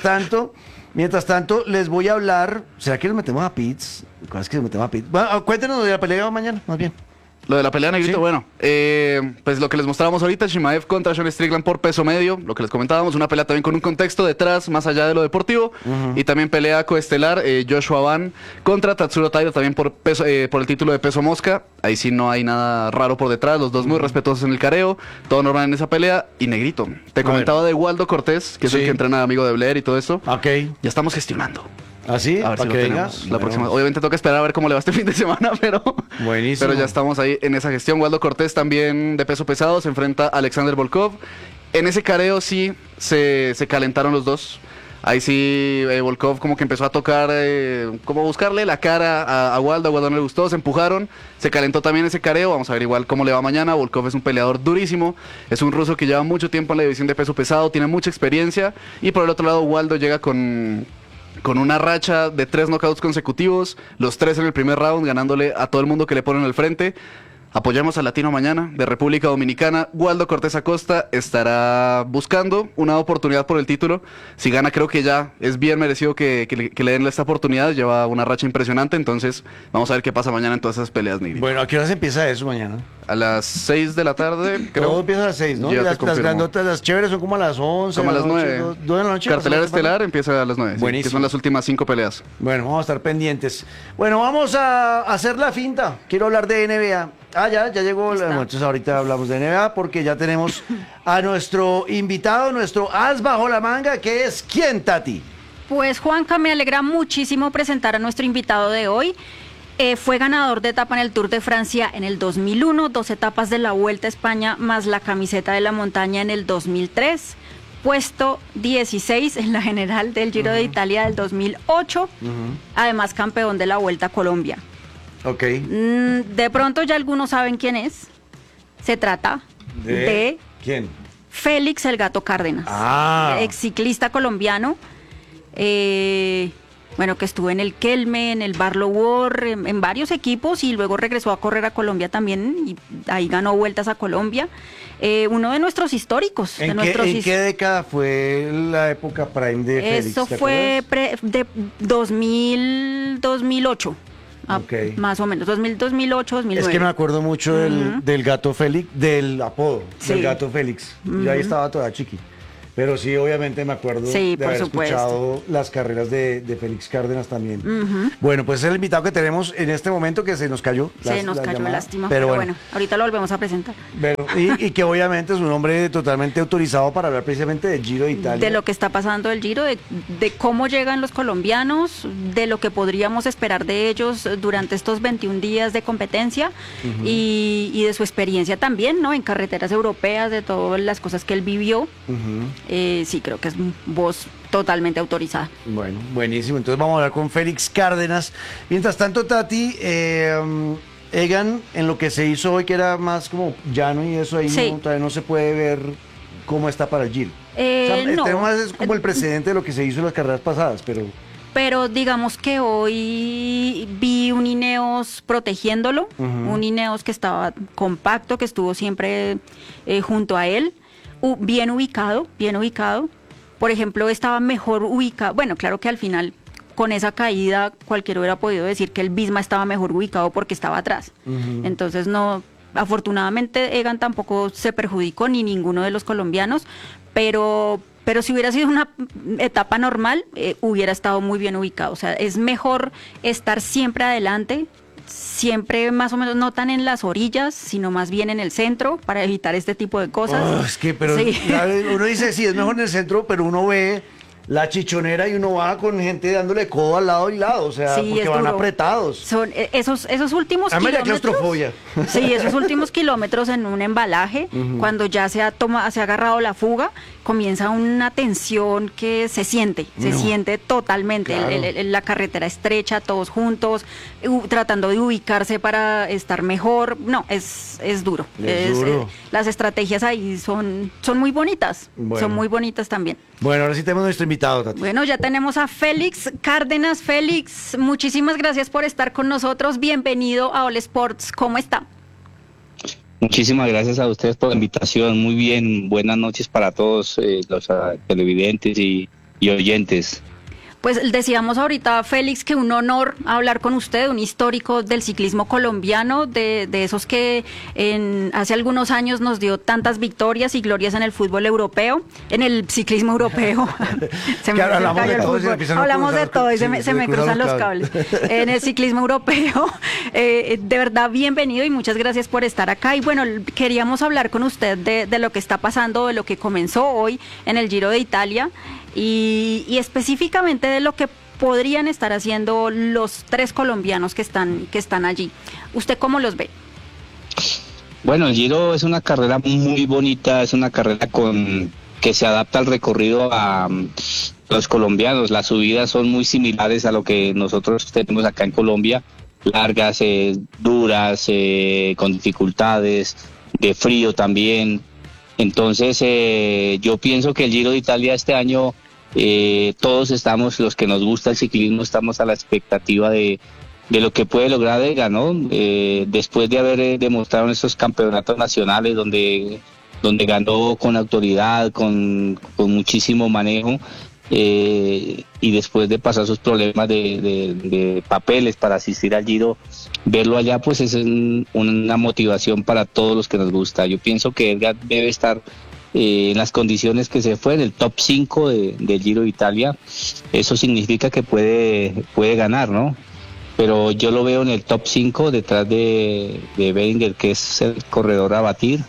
mientras tanto, les voy a hablar. ¿Será que nos metemos a Pitts? ¿Cuál es que nos metemos a Pitts? Bueno, cuéntenos de la pelea de mañana, más bien. Lo de la pelea, Negrito, Sí. bueno, pues lo que les mostrábamos ahorita, Chimaev contra Sean Strickland por peso medio, lo que les comentábamos, una pelea también con un contexto detrás, más allá de lo deportivo, y también pelea coestelar, Joshua Van contra Tatsuro Taira, también por el título de peso mosca. Ahí sí no hay nada raro por detrás, los dos muy respetuosos en el careo, todo normal en esa pelea. Y Negrito, te comentaba de Waldo Cortés, que es Sí. el que entrena amigo de Blair y todo eso. Ok. Ya estamos gestionando. ¿Así? A ver si ¿Para lo que venga? tenemos la Bueno. próxima. Obviamente toca esperar a ver cómo le va este fin de semana, pero Buenísimo. pero ya estamos ahí en esa gestión. Waldo Cortés también de peso pesado se enfrenta a Alexander Volkov. En ese careo sí se calentaron los dos. Ahí sí, Volkov como que empezó a tocar, como buscarle la cara a Waldo. A Waldo no le gustó, se empujaron, se calentó también ese careo. Vamos a ver igual cómo le va mañana. Volkov es un peleador durísimo, es un ruso que lleva mucho tiempo en la división de peso pesado, tiene mucha experiencia. Y por el otro lado, Waldo llega con una racha de 3 knockouts consecutivos, los 3 en el primer round, ganándole a todo el mundo que le ponen al frente. Apoyamos al Latino mañana, de República Dominicana. Waldo Cortés Acosta estará buscando una oportunidad por el título. Si gana, creo que ya es bien merecido que le den esta oportunidad. Lleva una racha impresionante, entonces vamos a ver qué pasa mañana en todas esas peleas, Nigri. Bueno, ¿a qué hora se empieza eso mañana? A las 6 de la tarde, creo. Todo empieza a las 6, ¿no? Ya te Las confirmo. grandotas, las chéveres son como a las 11. Como a las de la noche, 9. 2 de la noche. Cartelera ¿pasamos estelar empieza a las 9, sí, que Buenísimo. son las últimas 5 peleas. Bueno, vamos a estar pendientes. Bueno, vamos a hacer la finta. Quiero hablar de NBA. Ya llegó. Está. Entonces ahorita hablamos de NBA porque ya tenemos a nuestro invitado, nuestro as bajo la manga, que es ¿quién, Tati? Pues Juanca, me alegra muchísimo presentar a nuestro invitado de hoy. Fue ganador de etapa en el Tour de Francia en el 2001, 2 etapas de la Vuelta a España más la camiseta de la montaña en el 2003, puesto 16 en la general del Giro de Italia del 2008, además campeón de la Vuelta a Colombia. Ok. De pronto ya algunos saben quién es. Se trata de ¿Quién? Félix El Gato Cárdenas, ex ciclista colombiano, bueno, que estuvo en el Kelme, en el Barlow World, en varios equipos y luego regresó a correr a Colombia también y ahí ganó vueltas a Colombia. Uno de nuestros históricos. ¿En qué década fue la época prime de Félix? Eso ¿te fue acuerdas? de 2008. Ok. Más o menos, 2008, 2009. Es que me acuerdo mucho del gato Félix, del apodo, Sí. del gato Félix. Yo ahí estaba toda chiqui. Pero sí, obviamente me acuerdo Sí, de por haber supuesto. escuchado las carreras de Félix Cárdenas también. Bueno, pues es el invitado que tenemos en este momento que se nos cayó. Se nos cayó, llamada. lástima, pero bueno, ahorita lo volvemos a presentar. Pero- y que obviamente es un hombre totalmente autorizado para hablar precisamente del Giro de Italia. De lo que está pasando el Giro, de cómo llegan los colombianos, de lo que podríamos esperar de ellos durante estos 21 días de competencia y de su experiencia también, ¿no? En carreteras europeas, de todas las cosas que él vivió. Sí, creo que es voz totalmente autorizada. Bueno, buenísimo. Entonces vamos a hablar con Félix Cárdenas. Mientras tanto, Tati, Egan, en lo que se hizo hoy, que era más como llano y eso ahí, Sí. todavía no se puede ver cómo está para el Giro. No. Este más es como el precedente de lo que se hizo en las carreras pasadas, Pero digamos que hoy vi un Ineos protegiéndolo, un Ineos que estaba compacto, que estuvo siempre junto a él, bien ubicado. Por ejemplo, estaba mejor ubicado. Bueno, claro que al final, con esa caída, cualquiera hubiera podido decir que el Visma estaba mejor ubicado porque estaba atrás. Entonces, no, afortunadamente, Egan tampoco se perjudicó, ni ninguno de los colombianos, pero si hubiera sido una etapa normal, hubiera estado muy bien ubicado. O sea, es mejor estar siempre adelante, siempre más o menos no tan en las orillas, sino más bien en el centro para evitar este tipo de cosas. es que, pero Sí. uno dice, sí, es mejor en el centro, pero uno ve la chichonera y uno va con gente dándole codo al lado y lado, o sea, Sí, porque es van duro. apretados. Son esos últimos A mí me da kilómetros. claustrofobia. Sí, esos últimos kilómetros en un embalaje, cuando ya se ha agarrado la fuga, comienza una tensión que se siente totalmente. Claro. La carretera estrecha, todos juntos, tratando de ubicarse para estar mejor. No, es duro. Es duro. Las estrategias ahí son muy bonitas. Bueno. Son muy bonitas también. Bueno, ahora sí tenemos nuestro invitado, Tati. Bueno, ya tenemos a Félix Cárdenas. Félix, muchísimas gracias por estar con nosotros. Bienvenido a All Sports. ¿Cómo está? Muchísimas gracias a ustedes por la invitación. Muy bien, buenas noches para todos los televidentes y oyentes. Pues decíamos ahorita, Félix, que un honor hablar con usted, un histórico del ciclismo colombiano, de esos que hace algunos años nos dio tantas victorias y glorias en el fútbol europeo, en el ciclismo europeo. Claro, hablamos de todo y se me empiezan a Hablamos de cruzar- todo y sí, se me cruzan los cables. En el ciclismo europeo, de verdad, bienvenido y muchas gracias por estar acá. Y bueno, queríamos hablar con usted de lo que está pasando, de lo que comenzó hoy en el Giro de Italia. Y específicamente de lo que podrían estar haciendo los 3 colombianos que están allí. ¿Usted cómo los ve? Bueno, el Giro es una carrera muy bonita, es una carrera que se adapta al recorrido a los colombianos. Las subidas son muy similares a lo que nosotros tenemos acá en Colombia, largas, duras, con dificultades, de frío también. Entonces yo pienso que el Giro de Italia este año, todos estamos, los que nos gusta el ciclismo, estamos a la expectativa de lo que puede lograr Vega, ¿no? Después de haber demostrado en estos campeonatos nacionales donde ganó con autoridad, con muchísimo manejo, y después de pasar sus problemas de papeles para asistir al Giro, verlo allá pues es una motivación para todos los que nos gusta. Yo pienso que Edgar debe estar en las condiciones que se fue, en el top 5 del Giro de Italia. Eso significa que puede ganar, ¿no? Pero yo lo veo en el top 5 detrás de Berenguer, que es el corredor a batir.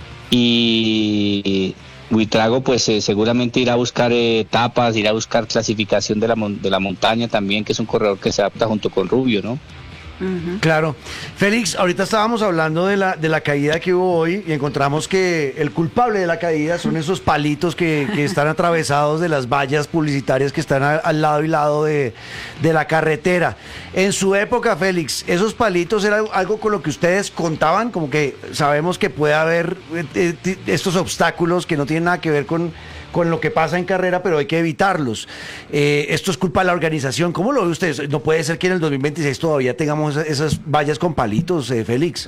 Y Buitrago pues seguramente irá a buscar etapas, irá a buscar clasificación de la montaña también, que es un corredor que se adapta junto con Rubio, ¿no? Claro. Félix, ahorita estábamos hablando de la caída que hubo hoy y encontramos que el culpable de la caída son esos palitos que están atravesados de las vallas publicitarias que están al lado y lado de la carretera. En su época, Félix, ¿esos palitos era algo con lo que ustedes contaban? Como que sabemos que puede haber estos obstáculos que no tienen nada que ver con lo que pasa en carrera, pero hay que evitarlos. Esto es culpa de la organización. ¿Cómo lo ve usted? No puede ser que en el 2026 todavía tengamos esas vallas con palitos, Félix.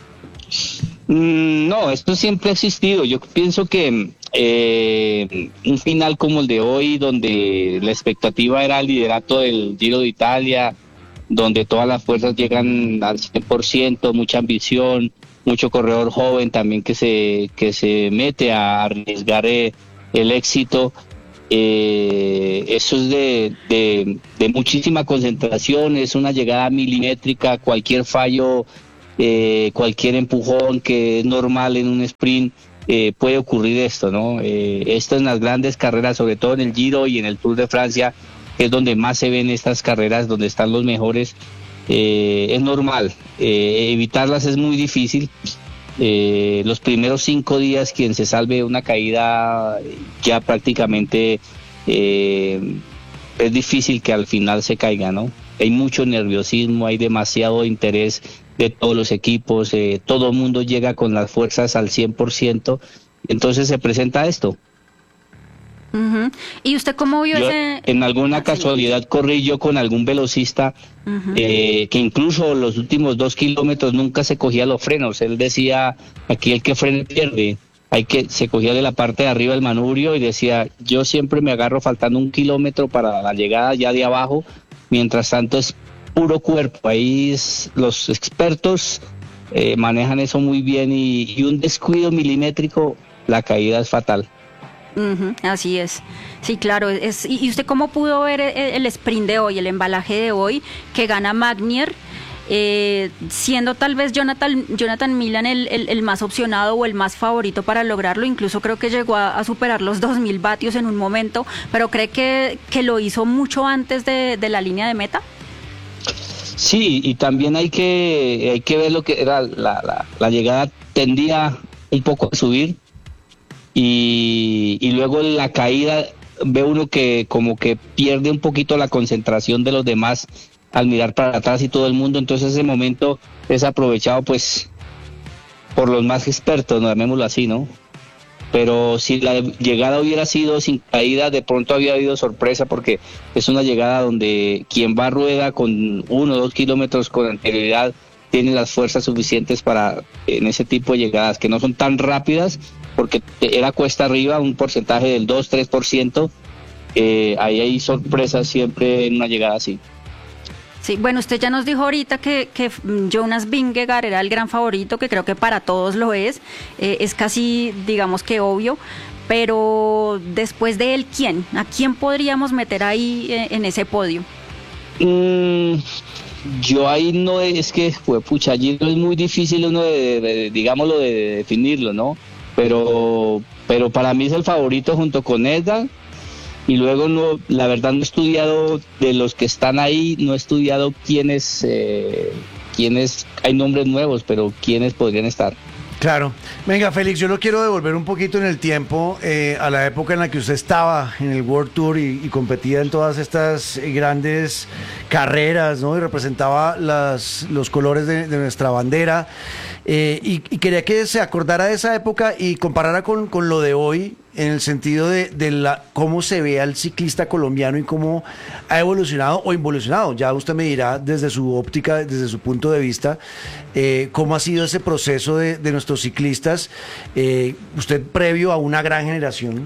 No, esto siempre ha existido. Yo pienso que un final como el de hoy, donde la expectativa era el liderato del Giro de Italia, donde todas las fuerzas llegan al 100%, mucha ambición, mucho corredor joven también que se mete a arriesgar el éxito, eso es de muchísima concentración, es una llegada milimétrica, cualquier fallo, cualquier empujón que es normal en un sprint, puede ocurrir esto, ¿no? Esto en las grandes carreras, sobre todo en el Giro y en el Tour de Francia, es donde más se ven estas carreras, donde están los mejores, es normal, evitarlas es muy difícil. Los primeros 5 días quien se salve de una caída ya prácticamente es difícil que al final se caiga, ¿no? Hay mucho nerviosismo, hay demasiado interés de todos los equipos, todo el mundo llega con las fuerzas al 100%, entonces se presenta esto. Uh-huh. ¿Y usted cómo vio ese...? En alguna casualidad corrí yo con algún velocista, uh-huh, que incluso los últimos 2 kilómetros nunca se cogía los frenos. Él decía, aquí el que frene pierde. Se cogía de la parte de arriba del manubrio y decía, yo siempre me agarro faltando 1 kilómetro para la llegada ya de abajo, mientras tanto es puro cuerpo. Ahí los expertos manejan eso muy bien y un descuido milimétrico, la caída es fatal. Uh-huh, así es, sí, claro. ¿Y usted cómo pudo ver el sprint de hoy, el embalaje de hoy, que gana Magnier, siendo tal vez Jonathan Milan el más opcionado o el más favorito para lograrlo? Incluso creo que llegó a superar los 2.000 vatios en un momento, pero ¿cree que lo hizo mucho antes de la línea de meta? Sí, y también hay que ver lo que era la llegada, tendía un poco a subir. Y luego en la caída ve uno que como que pierde un poquito la concentración de los demás al mirar para atrás y todo el mundo, entonces ese momento es aprovechado pues por los más expertos, no llamémoslo así, ¿no? Pero si la llegada hubiera sido sin caída, de pronto había habido sorpresa, porque es una llegada donde quien va a rueda con 1 o 2 kilómetros con anterioridad tiene las fuerzas suficientes para en ese tipo de llegadas que no son tan rápidas, porque era cuesta arriba, un porcentaje del 2-3%, ahí hay sorpresas siempre en una llegada así. Sí, bueno, usted ya nos dijo ahorita que Jonas Vingegaard era el gran favorito, que creo que para todos lo es casi, digamos que obvio, pero después de él, ¿quién? ¿A quién podríamos meter ahí en ese podio? Yo ahí no, es que, pucha, allí no es muy difícil uno digámoslo, de definirlo, ¿no? Pero para mí es el favorito junto con Edgar, y luego no, la verdad no he estudiado de los que están ahí, no he estudiado quiénes, hay nombres nuevos, pero quiénes podrían estar. Claro. Venga, Félix, yo lo quiero devolver un poquito en el tiempo, a la época en la que usted estaba en el World Tour y competía en todas estas grandes carreras, ¿no? Y representaba los colores de nuestra bandera. Y quería que se acordara de esa época y comparara con lo de hoy, en el sentido de cómo se ve al ciclista colombiano y cómo ha evolucionado o involucionado. Ya usted me dirá desde su óptica, desde su punto de vista, cómo ha sido ese proceso de nuestros ciclistas, usted previo a una gran generación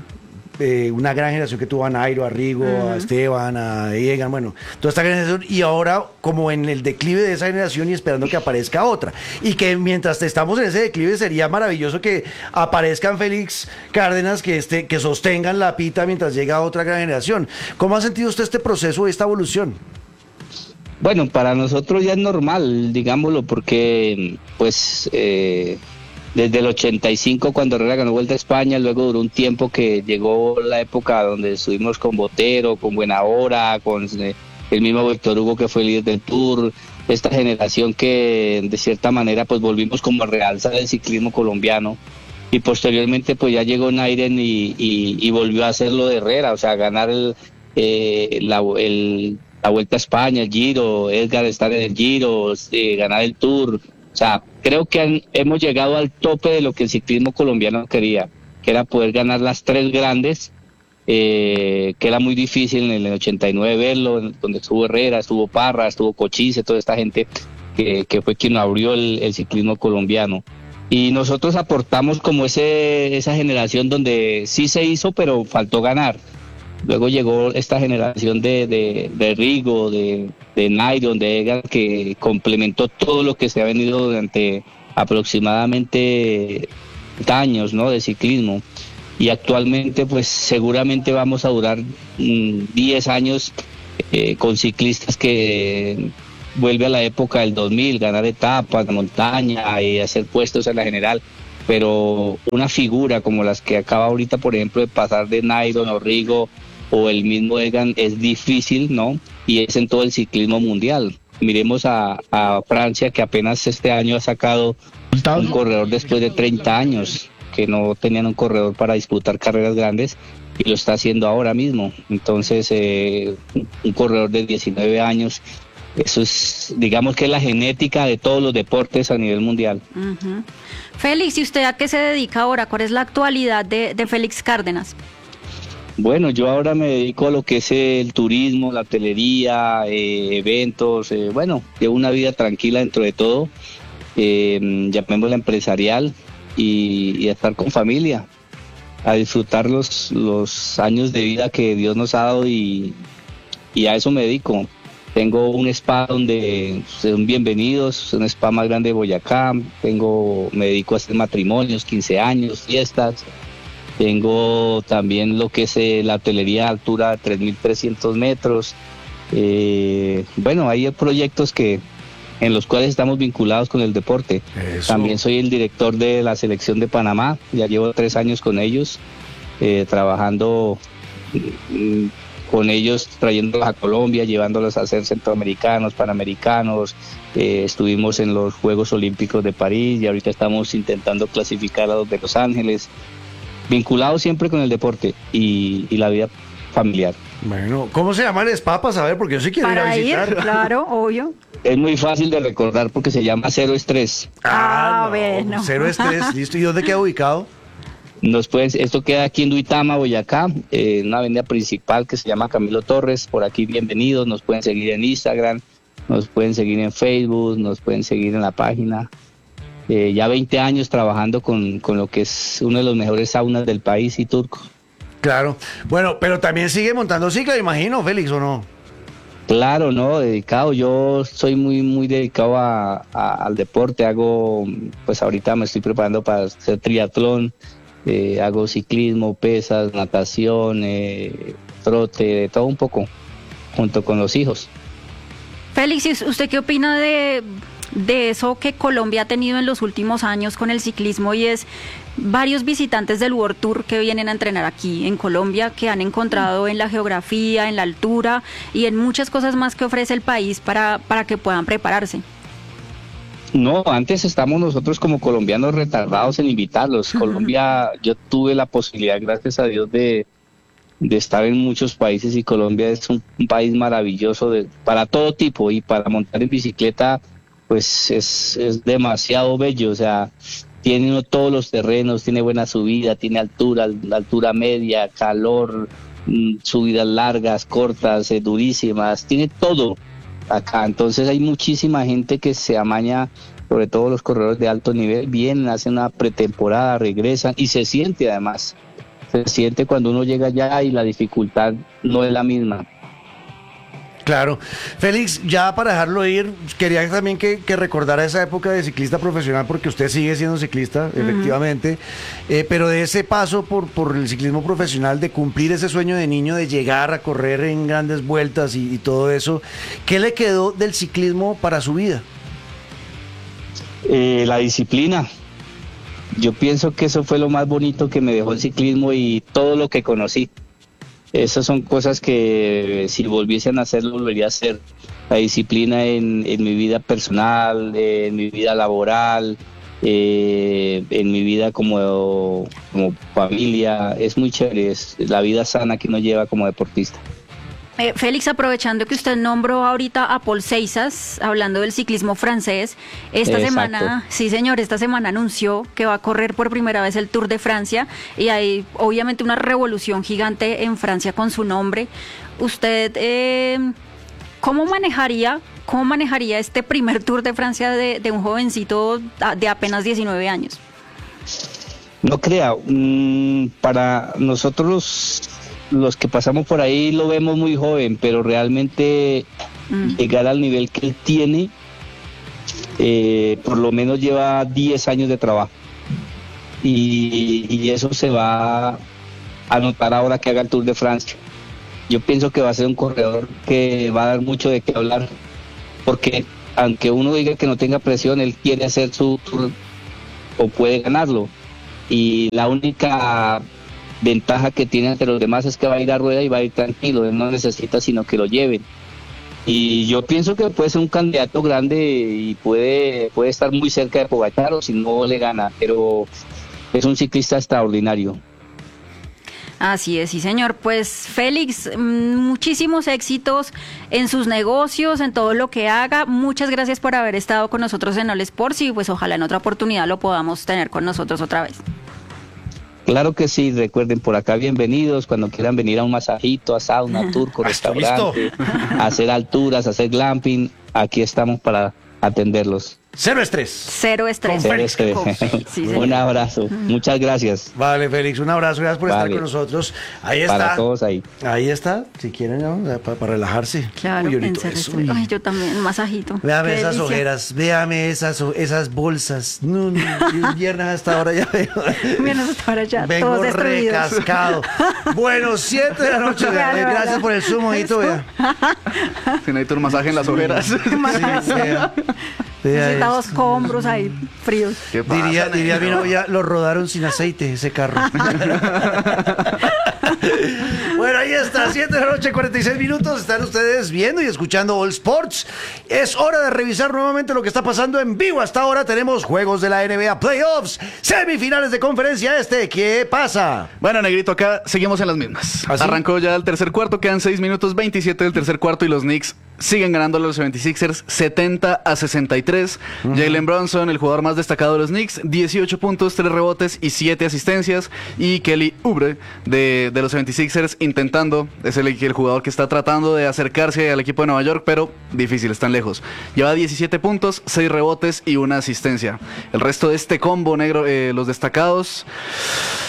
que tuvo a Nairo, a Rigo, a Esteban, a Egan, bueno, toda esta generación, y ahora como en el declive de esa generación y esperando que aparezca otra. Y que mientras estamos en ese declive sería maravilloso que aparezcan Félix Cárdenas que sostengan la pita mientras llega otra gran generación. ¿Cómo ha sentido usted este proceso, esta evolución? Bueno, para nosotros ya es normal, digámoslo, porque pues desde el 85 cuando Herrera ganó Vuelta a España, luego duró un tiempo que llegó la época donde estuvimos con Botero, con Buenahora, con el mismo Víctor Hugo que fue líder del Tour, esta generación que de cierta manera pues volvimos como a realzar el ciclismo colombiano, y posteriormente pues ya llegó Nairo y volvió a hacer lo de Herrera, o sea, ganar la Vuelta a España, el Giro, Edgar estar en el Giro, ganar el Tour. O sea, creo que hemos llegado al tope de lo que el ciclismo colombiano quería, que era poder ganar las tres grandes, que era muy difícil en el 89 verlo, donde estuvo Herrera, estuvo Parra, estuvo Cochise, toda esta gente que fue quien abrió el ciclismo colombiano. Y nosotros aportamos como esa generación donde sí se hizo, pero faltó ganar. Luego llegó esta generación de Rigo, de Nairo, de Egan, que complementó todo lo que se ha venido durante aproximadamente 30 años, ¿no?, de ciclismo. Y actualmente pues seguramente vamos a durar 10 años con ciclistas que vuelve a la época del 2000, ganar etapas de montaña y hacer puestos en la general. Pero una figura como las que acaba ahorita, por ejemplo, de pasar de Nairo, no, Rigo o el mismo Egan, es difícil, ¿no? Y es en todo el ciclismo mundial. Miremos a Francia, que apenas este año ha sacado un corredor después de 30 años, que no tenían un corredor para disputar carreras grandes, y lo está haciendo ahora mismo. Entonces, un corredor de 19 años, eso es, digamos que es la genética de todos los deportes a nivel mundial. Uh-huh. Félix, ¿y usted a qué se dedica ahora? ¿Cuál es la actualidad de Félix Cárdenas? Bueno, yo ahora me dedico a lo que es el turismo, la hotelería, eventos, bueno, llevo una vida tranquila dentro de todo, llamémosla empresarial, y a estar con familia, a disfrutar los años de vida que Dios nos ha dado, y a eso me dedico. Tengo un spa donde son bienvenidos, es un spa más grande de Boyacá, me dedico a hacer matrimonios, 15 años, fiestas. Tengo también lo que es la hotelería a altura de 3.300 metros. Bueno, hay proyectos en los cuales estamos vinculados con el deporte. Eso. También soy el director de la selección de Panamá, ya llevo 3 años con ellos, trabajando con ellos, trayéndolos a Colombia, llevándolos a hacer centroamericanos, panamericanos. Estuvimos en los Juegos Olímpicos de París y ahorita estamos intentando clasificar a los de Los Ángeles. Vinculado siempre con el deporte y la vida familiar. Bueno, ¿cómo se llama el spa para saber? Porque yo sí quiero ir a visitar. Claro, obvio. Es muy fácil de recordar porque se llama Cero Estrés. No, bueno. Cero Estrés, listo. ¿Y dónde queda ubicado? Esto queda aquí en Duitama, Boyacá, en una avenida principal que se llama Camilo Torres. Por aquí bienvenidos, nos pueden seguir en Instagram, nos pueden seguir en Facebook, nos pueden seguir en la página. Ya 20 años trabajando con lo que es uno de los mejores saunas del país y turco. Claro. Bueno, pero también sigue montando cicla, imagino, Félix, ¿o no? Claro, no, dedicado. Yo soy muy, muy dedicado al deporte. Pues ahorita me estoy preparando para hacer triatlón. Hago ciclismo, pesas, natación, trote, de todo un poco, junto con los hijos. Félix, ¿usted qué opina de eso que Colombia ha tenido en los últimos años con el ciclismo, y es varios visitantes del World Tour que vienen a entrenar aquí en Colombia, que han encontrado en la geografía, en la altura y en muchas cosas más que ofrece el país para que puedan prepararse. No, antes estamos nosotros como colombianos retardados en invitarlos. Colombia, yo tuve la posibilidad, gracias a Dios, de estar en muchos países, y Colombia es un país maravilloso para todo tipo, y para montar en bicicleta pues es demasiado bello. O sea, tiene uno todos los terrenos, tiene buena subida, tiene altura media, calor, subidas largas, cortas, durísimas, tiene todo acá. Entonces hay muchísima gente que se amaña, sobre todo los corredores de alto nivel, vienen, hacen una pretemporada, regresan, y se siente además, se siente cuando uno llega allá y la dificultad no es la misma. Claro. Félix, ya para dejarlo ir, quería también que recordara esa época de ciclista profesional, porque usted sigue siendo ciclista, efectivamente, pero de ese paso por el ciclismo profesional, de cumplir ese sueño de niño, de llegar a correr en grandes vueltas y todo eso, ¿qué le quedó del ciclismo para su vida? La disciplina. Yo pienso que eso fue lo más bonito que me dejó el ciclismo y todo lo que conocí. Esas son cosas que si volviesen a hacerlo, volvería a hacer. La disciplina en mi vida personal, en mi vida laboral, en mi vida como familia. Es muy chévere, es la vida sana que uno lleva como deportista. Félix, aprovechando que usted nombró ahorita a Paul Seisas, hablando del ciclismo francés, esta semana, sí señor, esta semana anunció que va a correr por primera vez el Tour de Francia, y hay obviamente una revolución gigante en Francia con su nombre. ¿Usted cómo manejaría este primer Tour de Francia de un jovencito de apenas 19 años? No crea, para nosotros los que pasamos por ahí lo vemos muy joven, pero realmente llegar al nivel que él tiene, por lo menos lleva 10 años de trabajo, y eso se va a notar ahora que haga el Tour de Francia. Yo pienso que va a ser un corredor que va a dar mucho de qué hablar, porque aunque uno diga que no tenga presión, él quiere hacer su Tour o puede ganarlo, y la única ventaja que tiene ante los demás es que va a ir a rueda y va a ir tranquilo, él no necesita sino que lo lleven. Y yo pienso que puede ser un candidato grande y puede estar muy cerca de Pogačar, o si no le gana, pero es un ciclista extraordinario. Así es, sí señor. Pues Félix, muchísimos éxitos en sus negocios, en todo lo que haga. Muchas gracias por haber estado con nosotros en All Sports, y pues ojalá en otra oportunidad lo podamos tener con nosotros otra vez. Claro que sí, recuerden, por acá bienvenidos, cuando quieran venir a un masajito, a sauna, turco, restaurante, a hacer alturas, a hacer glamping, aquí estamos para atenderlos. Cero estrés. Cero estrés. Cero estrés. Sí, un abrazo. Muchas gracias. Vale, Félix, un abrazo. Gracias por estar con nosotros. Ahí está. Para todos ahí. Ahí está. Si quieren, ¿no? para relajarse. Claro, ay, yo también, un masajito. Véame esas ojeras, véame esas bolsas. No, el viernes hasta ahora ya veo. Viernes hasta ahora ya. Vengo recascado. Bueno, 7 de la noche. Gracias por el Zoom, ojito, vea. Si necesito un masaje en las ojeras. Sí, vea. Necesitamos hombros ahí fríos. Diría mi novia, lo rodaron sin aceite ese carro. Bueno, ahí está, 7 de la noche, 46 minutos. Están ustedes viendo y escuchando All Sports. Es hora de revisar nuevamente lo que está pasando en vivo. Hasta ahora tenemos juegos de la NBA Playoffs, semifinales de conferencia este. ¿Qué pasa? Bueno, Negrito, acá seguimos en las mismas. ¿Ah, sí? Arrancó ya el tercer cuarto, quedan 6 minutos 27 del tercer cuarto y los Knicks siguen ganando a los 76ers 70-63. Jalen Brunson, el jugador más destacado de los Knicks, 18 puntos, 3 rebotes y 7 asistencias. Y Kelly Oubre de los 76ers intentando, es el jugador que está tratando de acercarse al equipo de Nueva York, pero difícil, están lejos. Lleva 17 puntos, 6 rebotes y 1 asistencia. El resto de este combo negro, los destacados...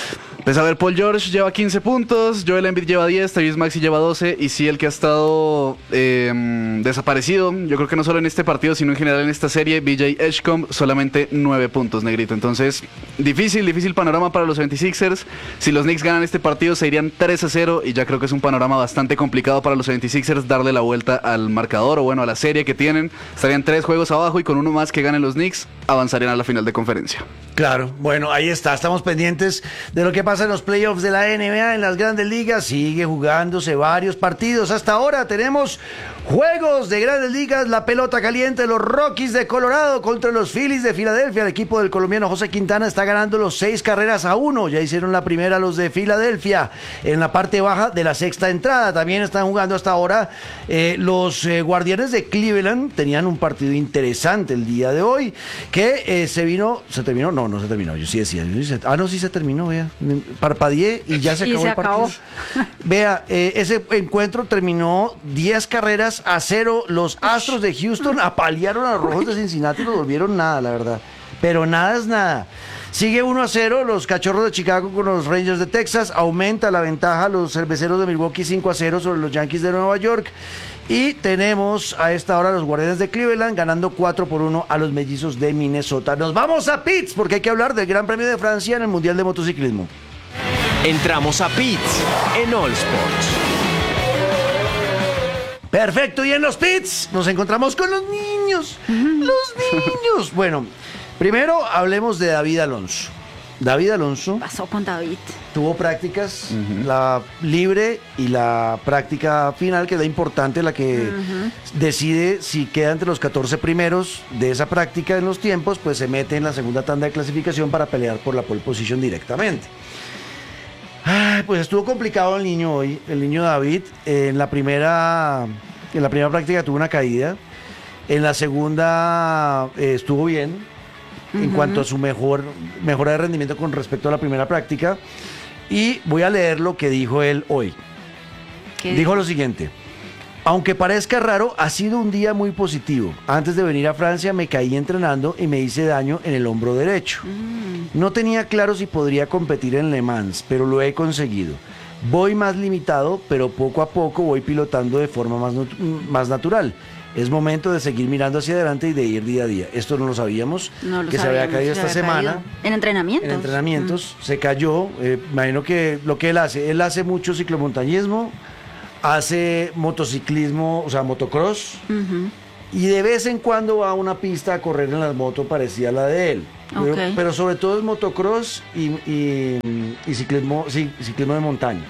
Pues a ver, Paul George lleva 15 puntos, Joel Embiid lleva 10, Tyrese Maxey lleva 12 y sí, el que ha estado desaparecido, yo creo que no solo en este partido, sino en general en esta serie, BJ Edgecombe, solamente 9 puntos, negrito. Entonces, difícil panorama para los 76ers. Si los Knicks ganan este partido, se irían 3-0 y ya creo que es un panorama bastante complicado para los 76ers darle la vuelta al marcador o bueno, a la serie que tienen. Estarían 3 juegos abajo y con uno más que ganen los Knicks, avanzarían a la final de conferencia. Claro, bueno, ahí está, estamos pendientes de lo que pasa en los playoffs de la NBA, en las grandes ligas, sigue jugándose varios partidos. Hasta ahora tenemos juegos de grandes ligas, la pelota caliente, los Rockies de Colorado contra los Phillies de Filadelfia. El equipo del colombiano José Quintana está ganando los 6-1, ya hicieron la primera los de Filadelfia en la parte baja de la sexta entrada. También están jugando hasta ahora los Guardianes de Cleveland, tenían un partido interesante el día de hoy, que se terminó, no se terminó, yo sí decía, sí se terminó, vea, parpadeé y ya se acabó el partido. Vea, ese encuentro terminó 10-0, los Astros de Houston apalearon a los Rojos de Cincinnati y no volvieron nada, la verdad, pero nada es nada. Sigue 1-0 los Cachorros de Chicago con los Rangers de Texas, aumenta la ventaja los Cerveceros de Milwaukee 5-0 sobre los Yankees de Nueva York. Y tenemos a esta hora los Guardianes de Cleveland ganando 4-1 a los Mellizos de Minnesota. Nos vamos a pits porque hay que hablar del Gran Premio de Francia en el Mundial de Motociclismo. Entramos a pits en All Sports. Perfecto, y en los pits nos encontramos con los niños. Los niños. Bueno, primero hablemos de David Alonso. David Alonso pasó con David. Tuvo prácticas, la libre y la práctica final, que es la importante, la que decide si queda entre los 14 primeros de esa práctica en los tiempos, pues se mete en la segunda tanda de clasificación para pelear por la pole position directamente. Ay, pues estuvo complicado el niño hoy, el niño David. En la primera práctica tuvo una caída, en la segunda estuvo bien. En cuanto a su mejora de rendimiento con respecto a la primera práctica. Y voy a leer lo que dijo él hoy. Dijo lo siguiente: aunque parezca raro, ha sido un día muy positivo. Antes de venir a Francia me caí entrenando y me hice daño en el hombro derecho. No tenía claro si podría competir en Le Mans, pero lo he conseguido. Voy más limitado, pero poco a poco voy pilotando de forma más natural. Es momento de seguir mirando hacia adelante y de ir día a día. Esto no lo sabíamos, que se había caído esta semana. En entrenamientos. En entrenamientos, se cayó. Imagino que lo que él hace mucho ciclomontañismo, hace motociclismo, o sea, motocross, y de vez en cuando va a una pista a correr en las motos parecida a la de él. Pero sobre todo es motocross y ciclismo de montaña.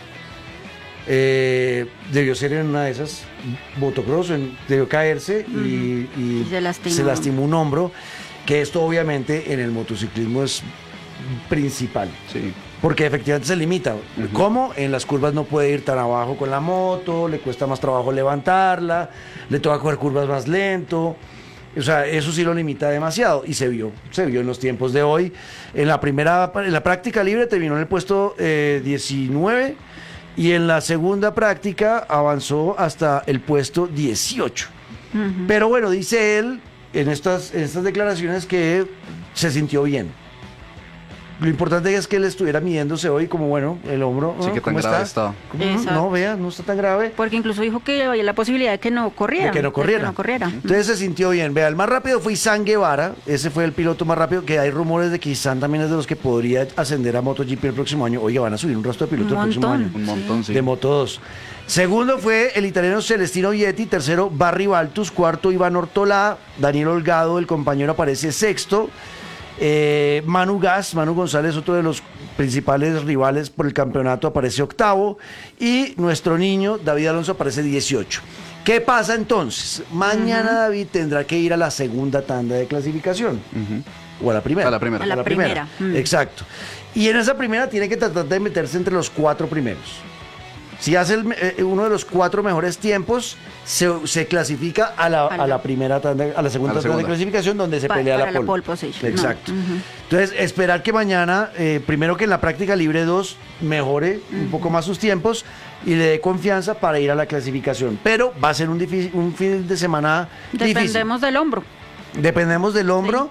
Debió ser en una de esas motocross, debió caerse y se lastimó un hombro, que esto obviamente en el motociclismo es principal, porque efectivamente se limita. ¿Cómo? En las curvas no puede ir tan abajo con la moto, le cuesta más trabajo levantarla, le toca coger curvas más lento. O sea, eso sí lo limita demasiado y se vio en los tiempos de hoy. En la práctica libre terminó en el puesto 19 y en la segunda práctica avanzó hasta el puesto 18. Pero bueno, dice él en estas declaraciones que se sintió bien. Lo importante es que él estuviera midiéndose hoy como, bueno, el hombro. Sí, que tan grave estaba. No, vea, no está tan grave. Porque incluso dijo que había la posibilidad de que no corriera. Entonces se sintió bien. Vea, el más rápido fue Izan Guevara. Ese fue el piloto más rápido, que hay rumores de que Izan también es de los que podría ascender a MotoGP el próximo año. Oye, van a subir un resto de pilotos el próximo año. Un montón, sí. De Moto 2. Segundo fue el italiano Celestino Vietti. Tercero, Barry Baltus. Cuarto, Iván Ortolá. Daniel Holgado, el compañero, aparece sexto. Manu González, otro de los principales rivales por el campeonato, aparece octavo, y nuestro niño David Alonso aparece 18. ¿Qué pasa entonces? Mañana David tendrá que ir a la segunda tanda de clasificación, o a la primera. A la primera. Exacto. Y en esa primera tiene que tratar de meterse entre los 4 primeros. Si hace uno de los 4 mejores tiempos, se clasifica a la primera tanda, a la segunda tanda de clasificación, donde se pelea la pole position. Exacto. Entonces, esperar que mañana, primero que en la práctica libre 2, mejore un poco más sus tiempos y le dé confianza para ir a la clasificación. Pero va a ser un fin de semana difícil. Dependemos del hombro. Dependemos del hombro.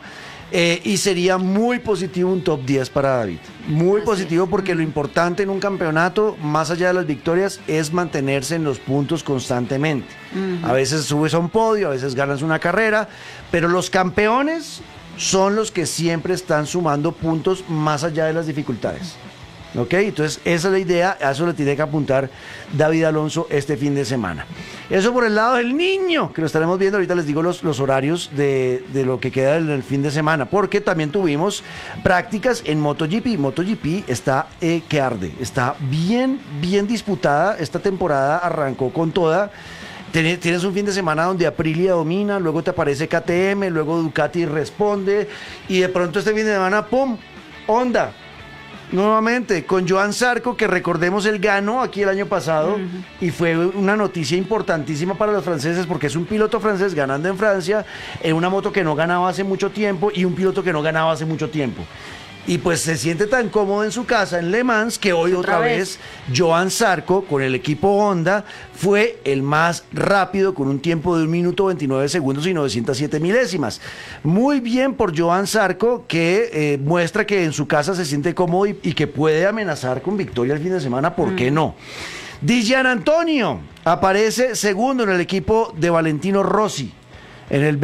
Y sería muy positivo un top 10 para David. Muy positivo porque lo importante en un campeonato, más allá de las victorias, es mantenerse en los puntos constantemente. A veces subes a un podio, a veces ganas una carrera, pero los campeones son los que siempre están sumando puntos más allá de las dificultades. ¿Ok? Entonces esa es la idea, a eso le tiene que apuntar David Alonso este fin de semana. Eso por el lado del niño, que lo estaremos viendo, ahorita les digo los horarios de lo que queda del fin de semana, porque también tuvimos prácticas en MotoGP. MotoGP está que arde, está bien disputada, esta temporada arrancó con toda. Tienes un fin de semana donde Aprilia domina, luego te aparece KTM, luego Ducati responde, y de pronto este fin de semana, ¡pum!, Honda. Nuevamente, con Joan Zarco, que recordemos él ganó aquí el año pasado y fue una noticia importantísima para los franceses porque es un piloto francés ganando en Francia en una moto que no ganaba hace mucho tiempo y un piloto que no ganaba hace mucho tiempo. Y pues se siente tan cómodo en su casa en Le Mans que hoy otra vez Joan Zarco con el equipo Honda fue el más rápido con un tiempo de 1 minuto 29 segundos y 907 milésimas. Muy bien por Joan Zarco que muestra que en su casa se siente cómodo y que puede amenazar con victoria el fin de semana, ¿por qué no? Di Giannantonio aparece segundo en el equipo de Valentino Rossi. En el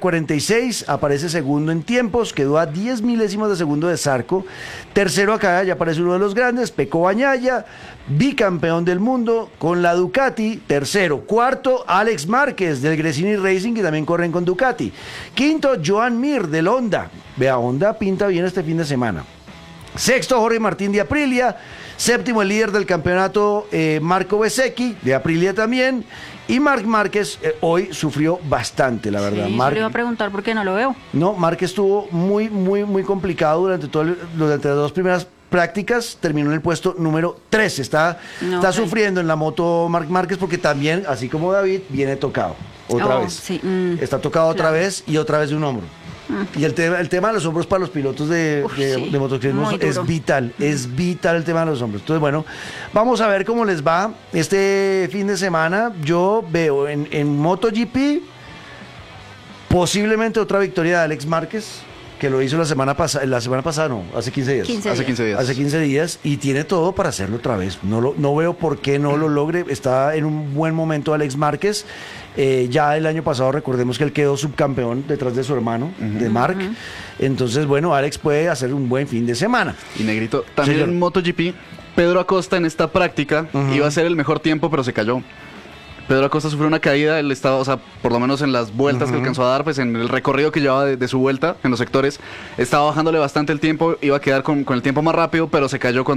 BR46 aparece segundo en tiempos, quedó a 10 milésimas de segundo de Zarco. Tercero acá ya aparece uno de los grandes, Pecco Bagnaia, bicampeón del mundo con la Ducati. Tercero, cuarto, Alex Márquez del Gresini Racing, que también corren con Ducati. Quinto, Joan Mir del Honda. Vea, Honda pinta bien este fin de semana. Sexto, Jorge Martín de Aprilia. Séptimo, el líder del campeonato, Marco Bezzecchi, de Aprilia también. Y Marc Márquez hoy sufrió bastante, la verdad. Sí, le iba a preguntar por qué no lo veo. No, Márquez estuvo muy complicado durante las dos primeras prácticas. Terminó en el puesto número 13. Está sufriendo en la moto Marc Márquez porque también, así como David, viene tocado otra vez. Sí, está tocado otra vez y otra vez de un hombro. Y el tema de los hombros para los pilotos de motociclismo es vital el tema de los hombros. Entonces, bueno, vamos a ver cómo les va este fin de semana. Yo veo en MotoGP posiblemente otra victoria de Alex Márquez, que lo hizo la semana pasada, hace 15 días. Hace 15 días y tiene todo para hacerlo otra vez. No veo por qué no lo logre. Está en un buen momento Alex Márquez. Ya el año pasado recordemos que él quedó subcampeón detrás de su hermano, de Marc. Entonces, bueno, Alex puede hacer un buen fin de semana. Y Negrito, también en MotoGP, Pedro Acosta en esta práctica iba a ser el mejor tiempo, pero se cayó. Pedro Acosta sufrió una caída, él estaba, o sea, por lo menos en las vueltas que alcanzó a dar, pues en el recorrido que llevaba de su vuelta, en los sectores, estaba bajándole bastante el tiempo, iba a quedar con el tiempo más rápido, pero se cayó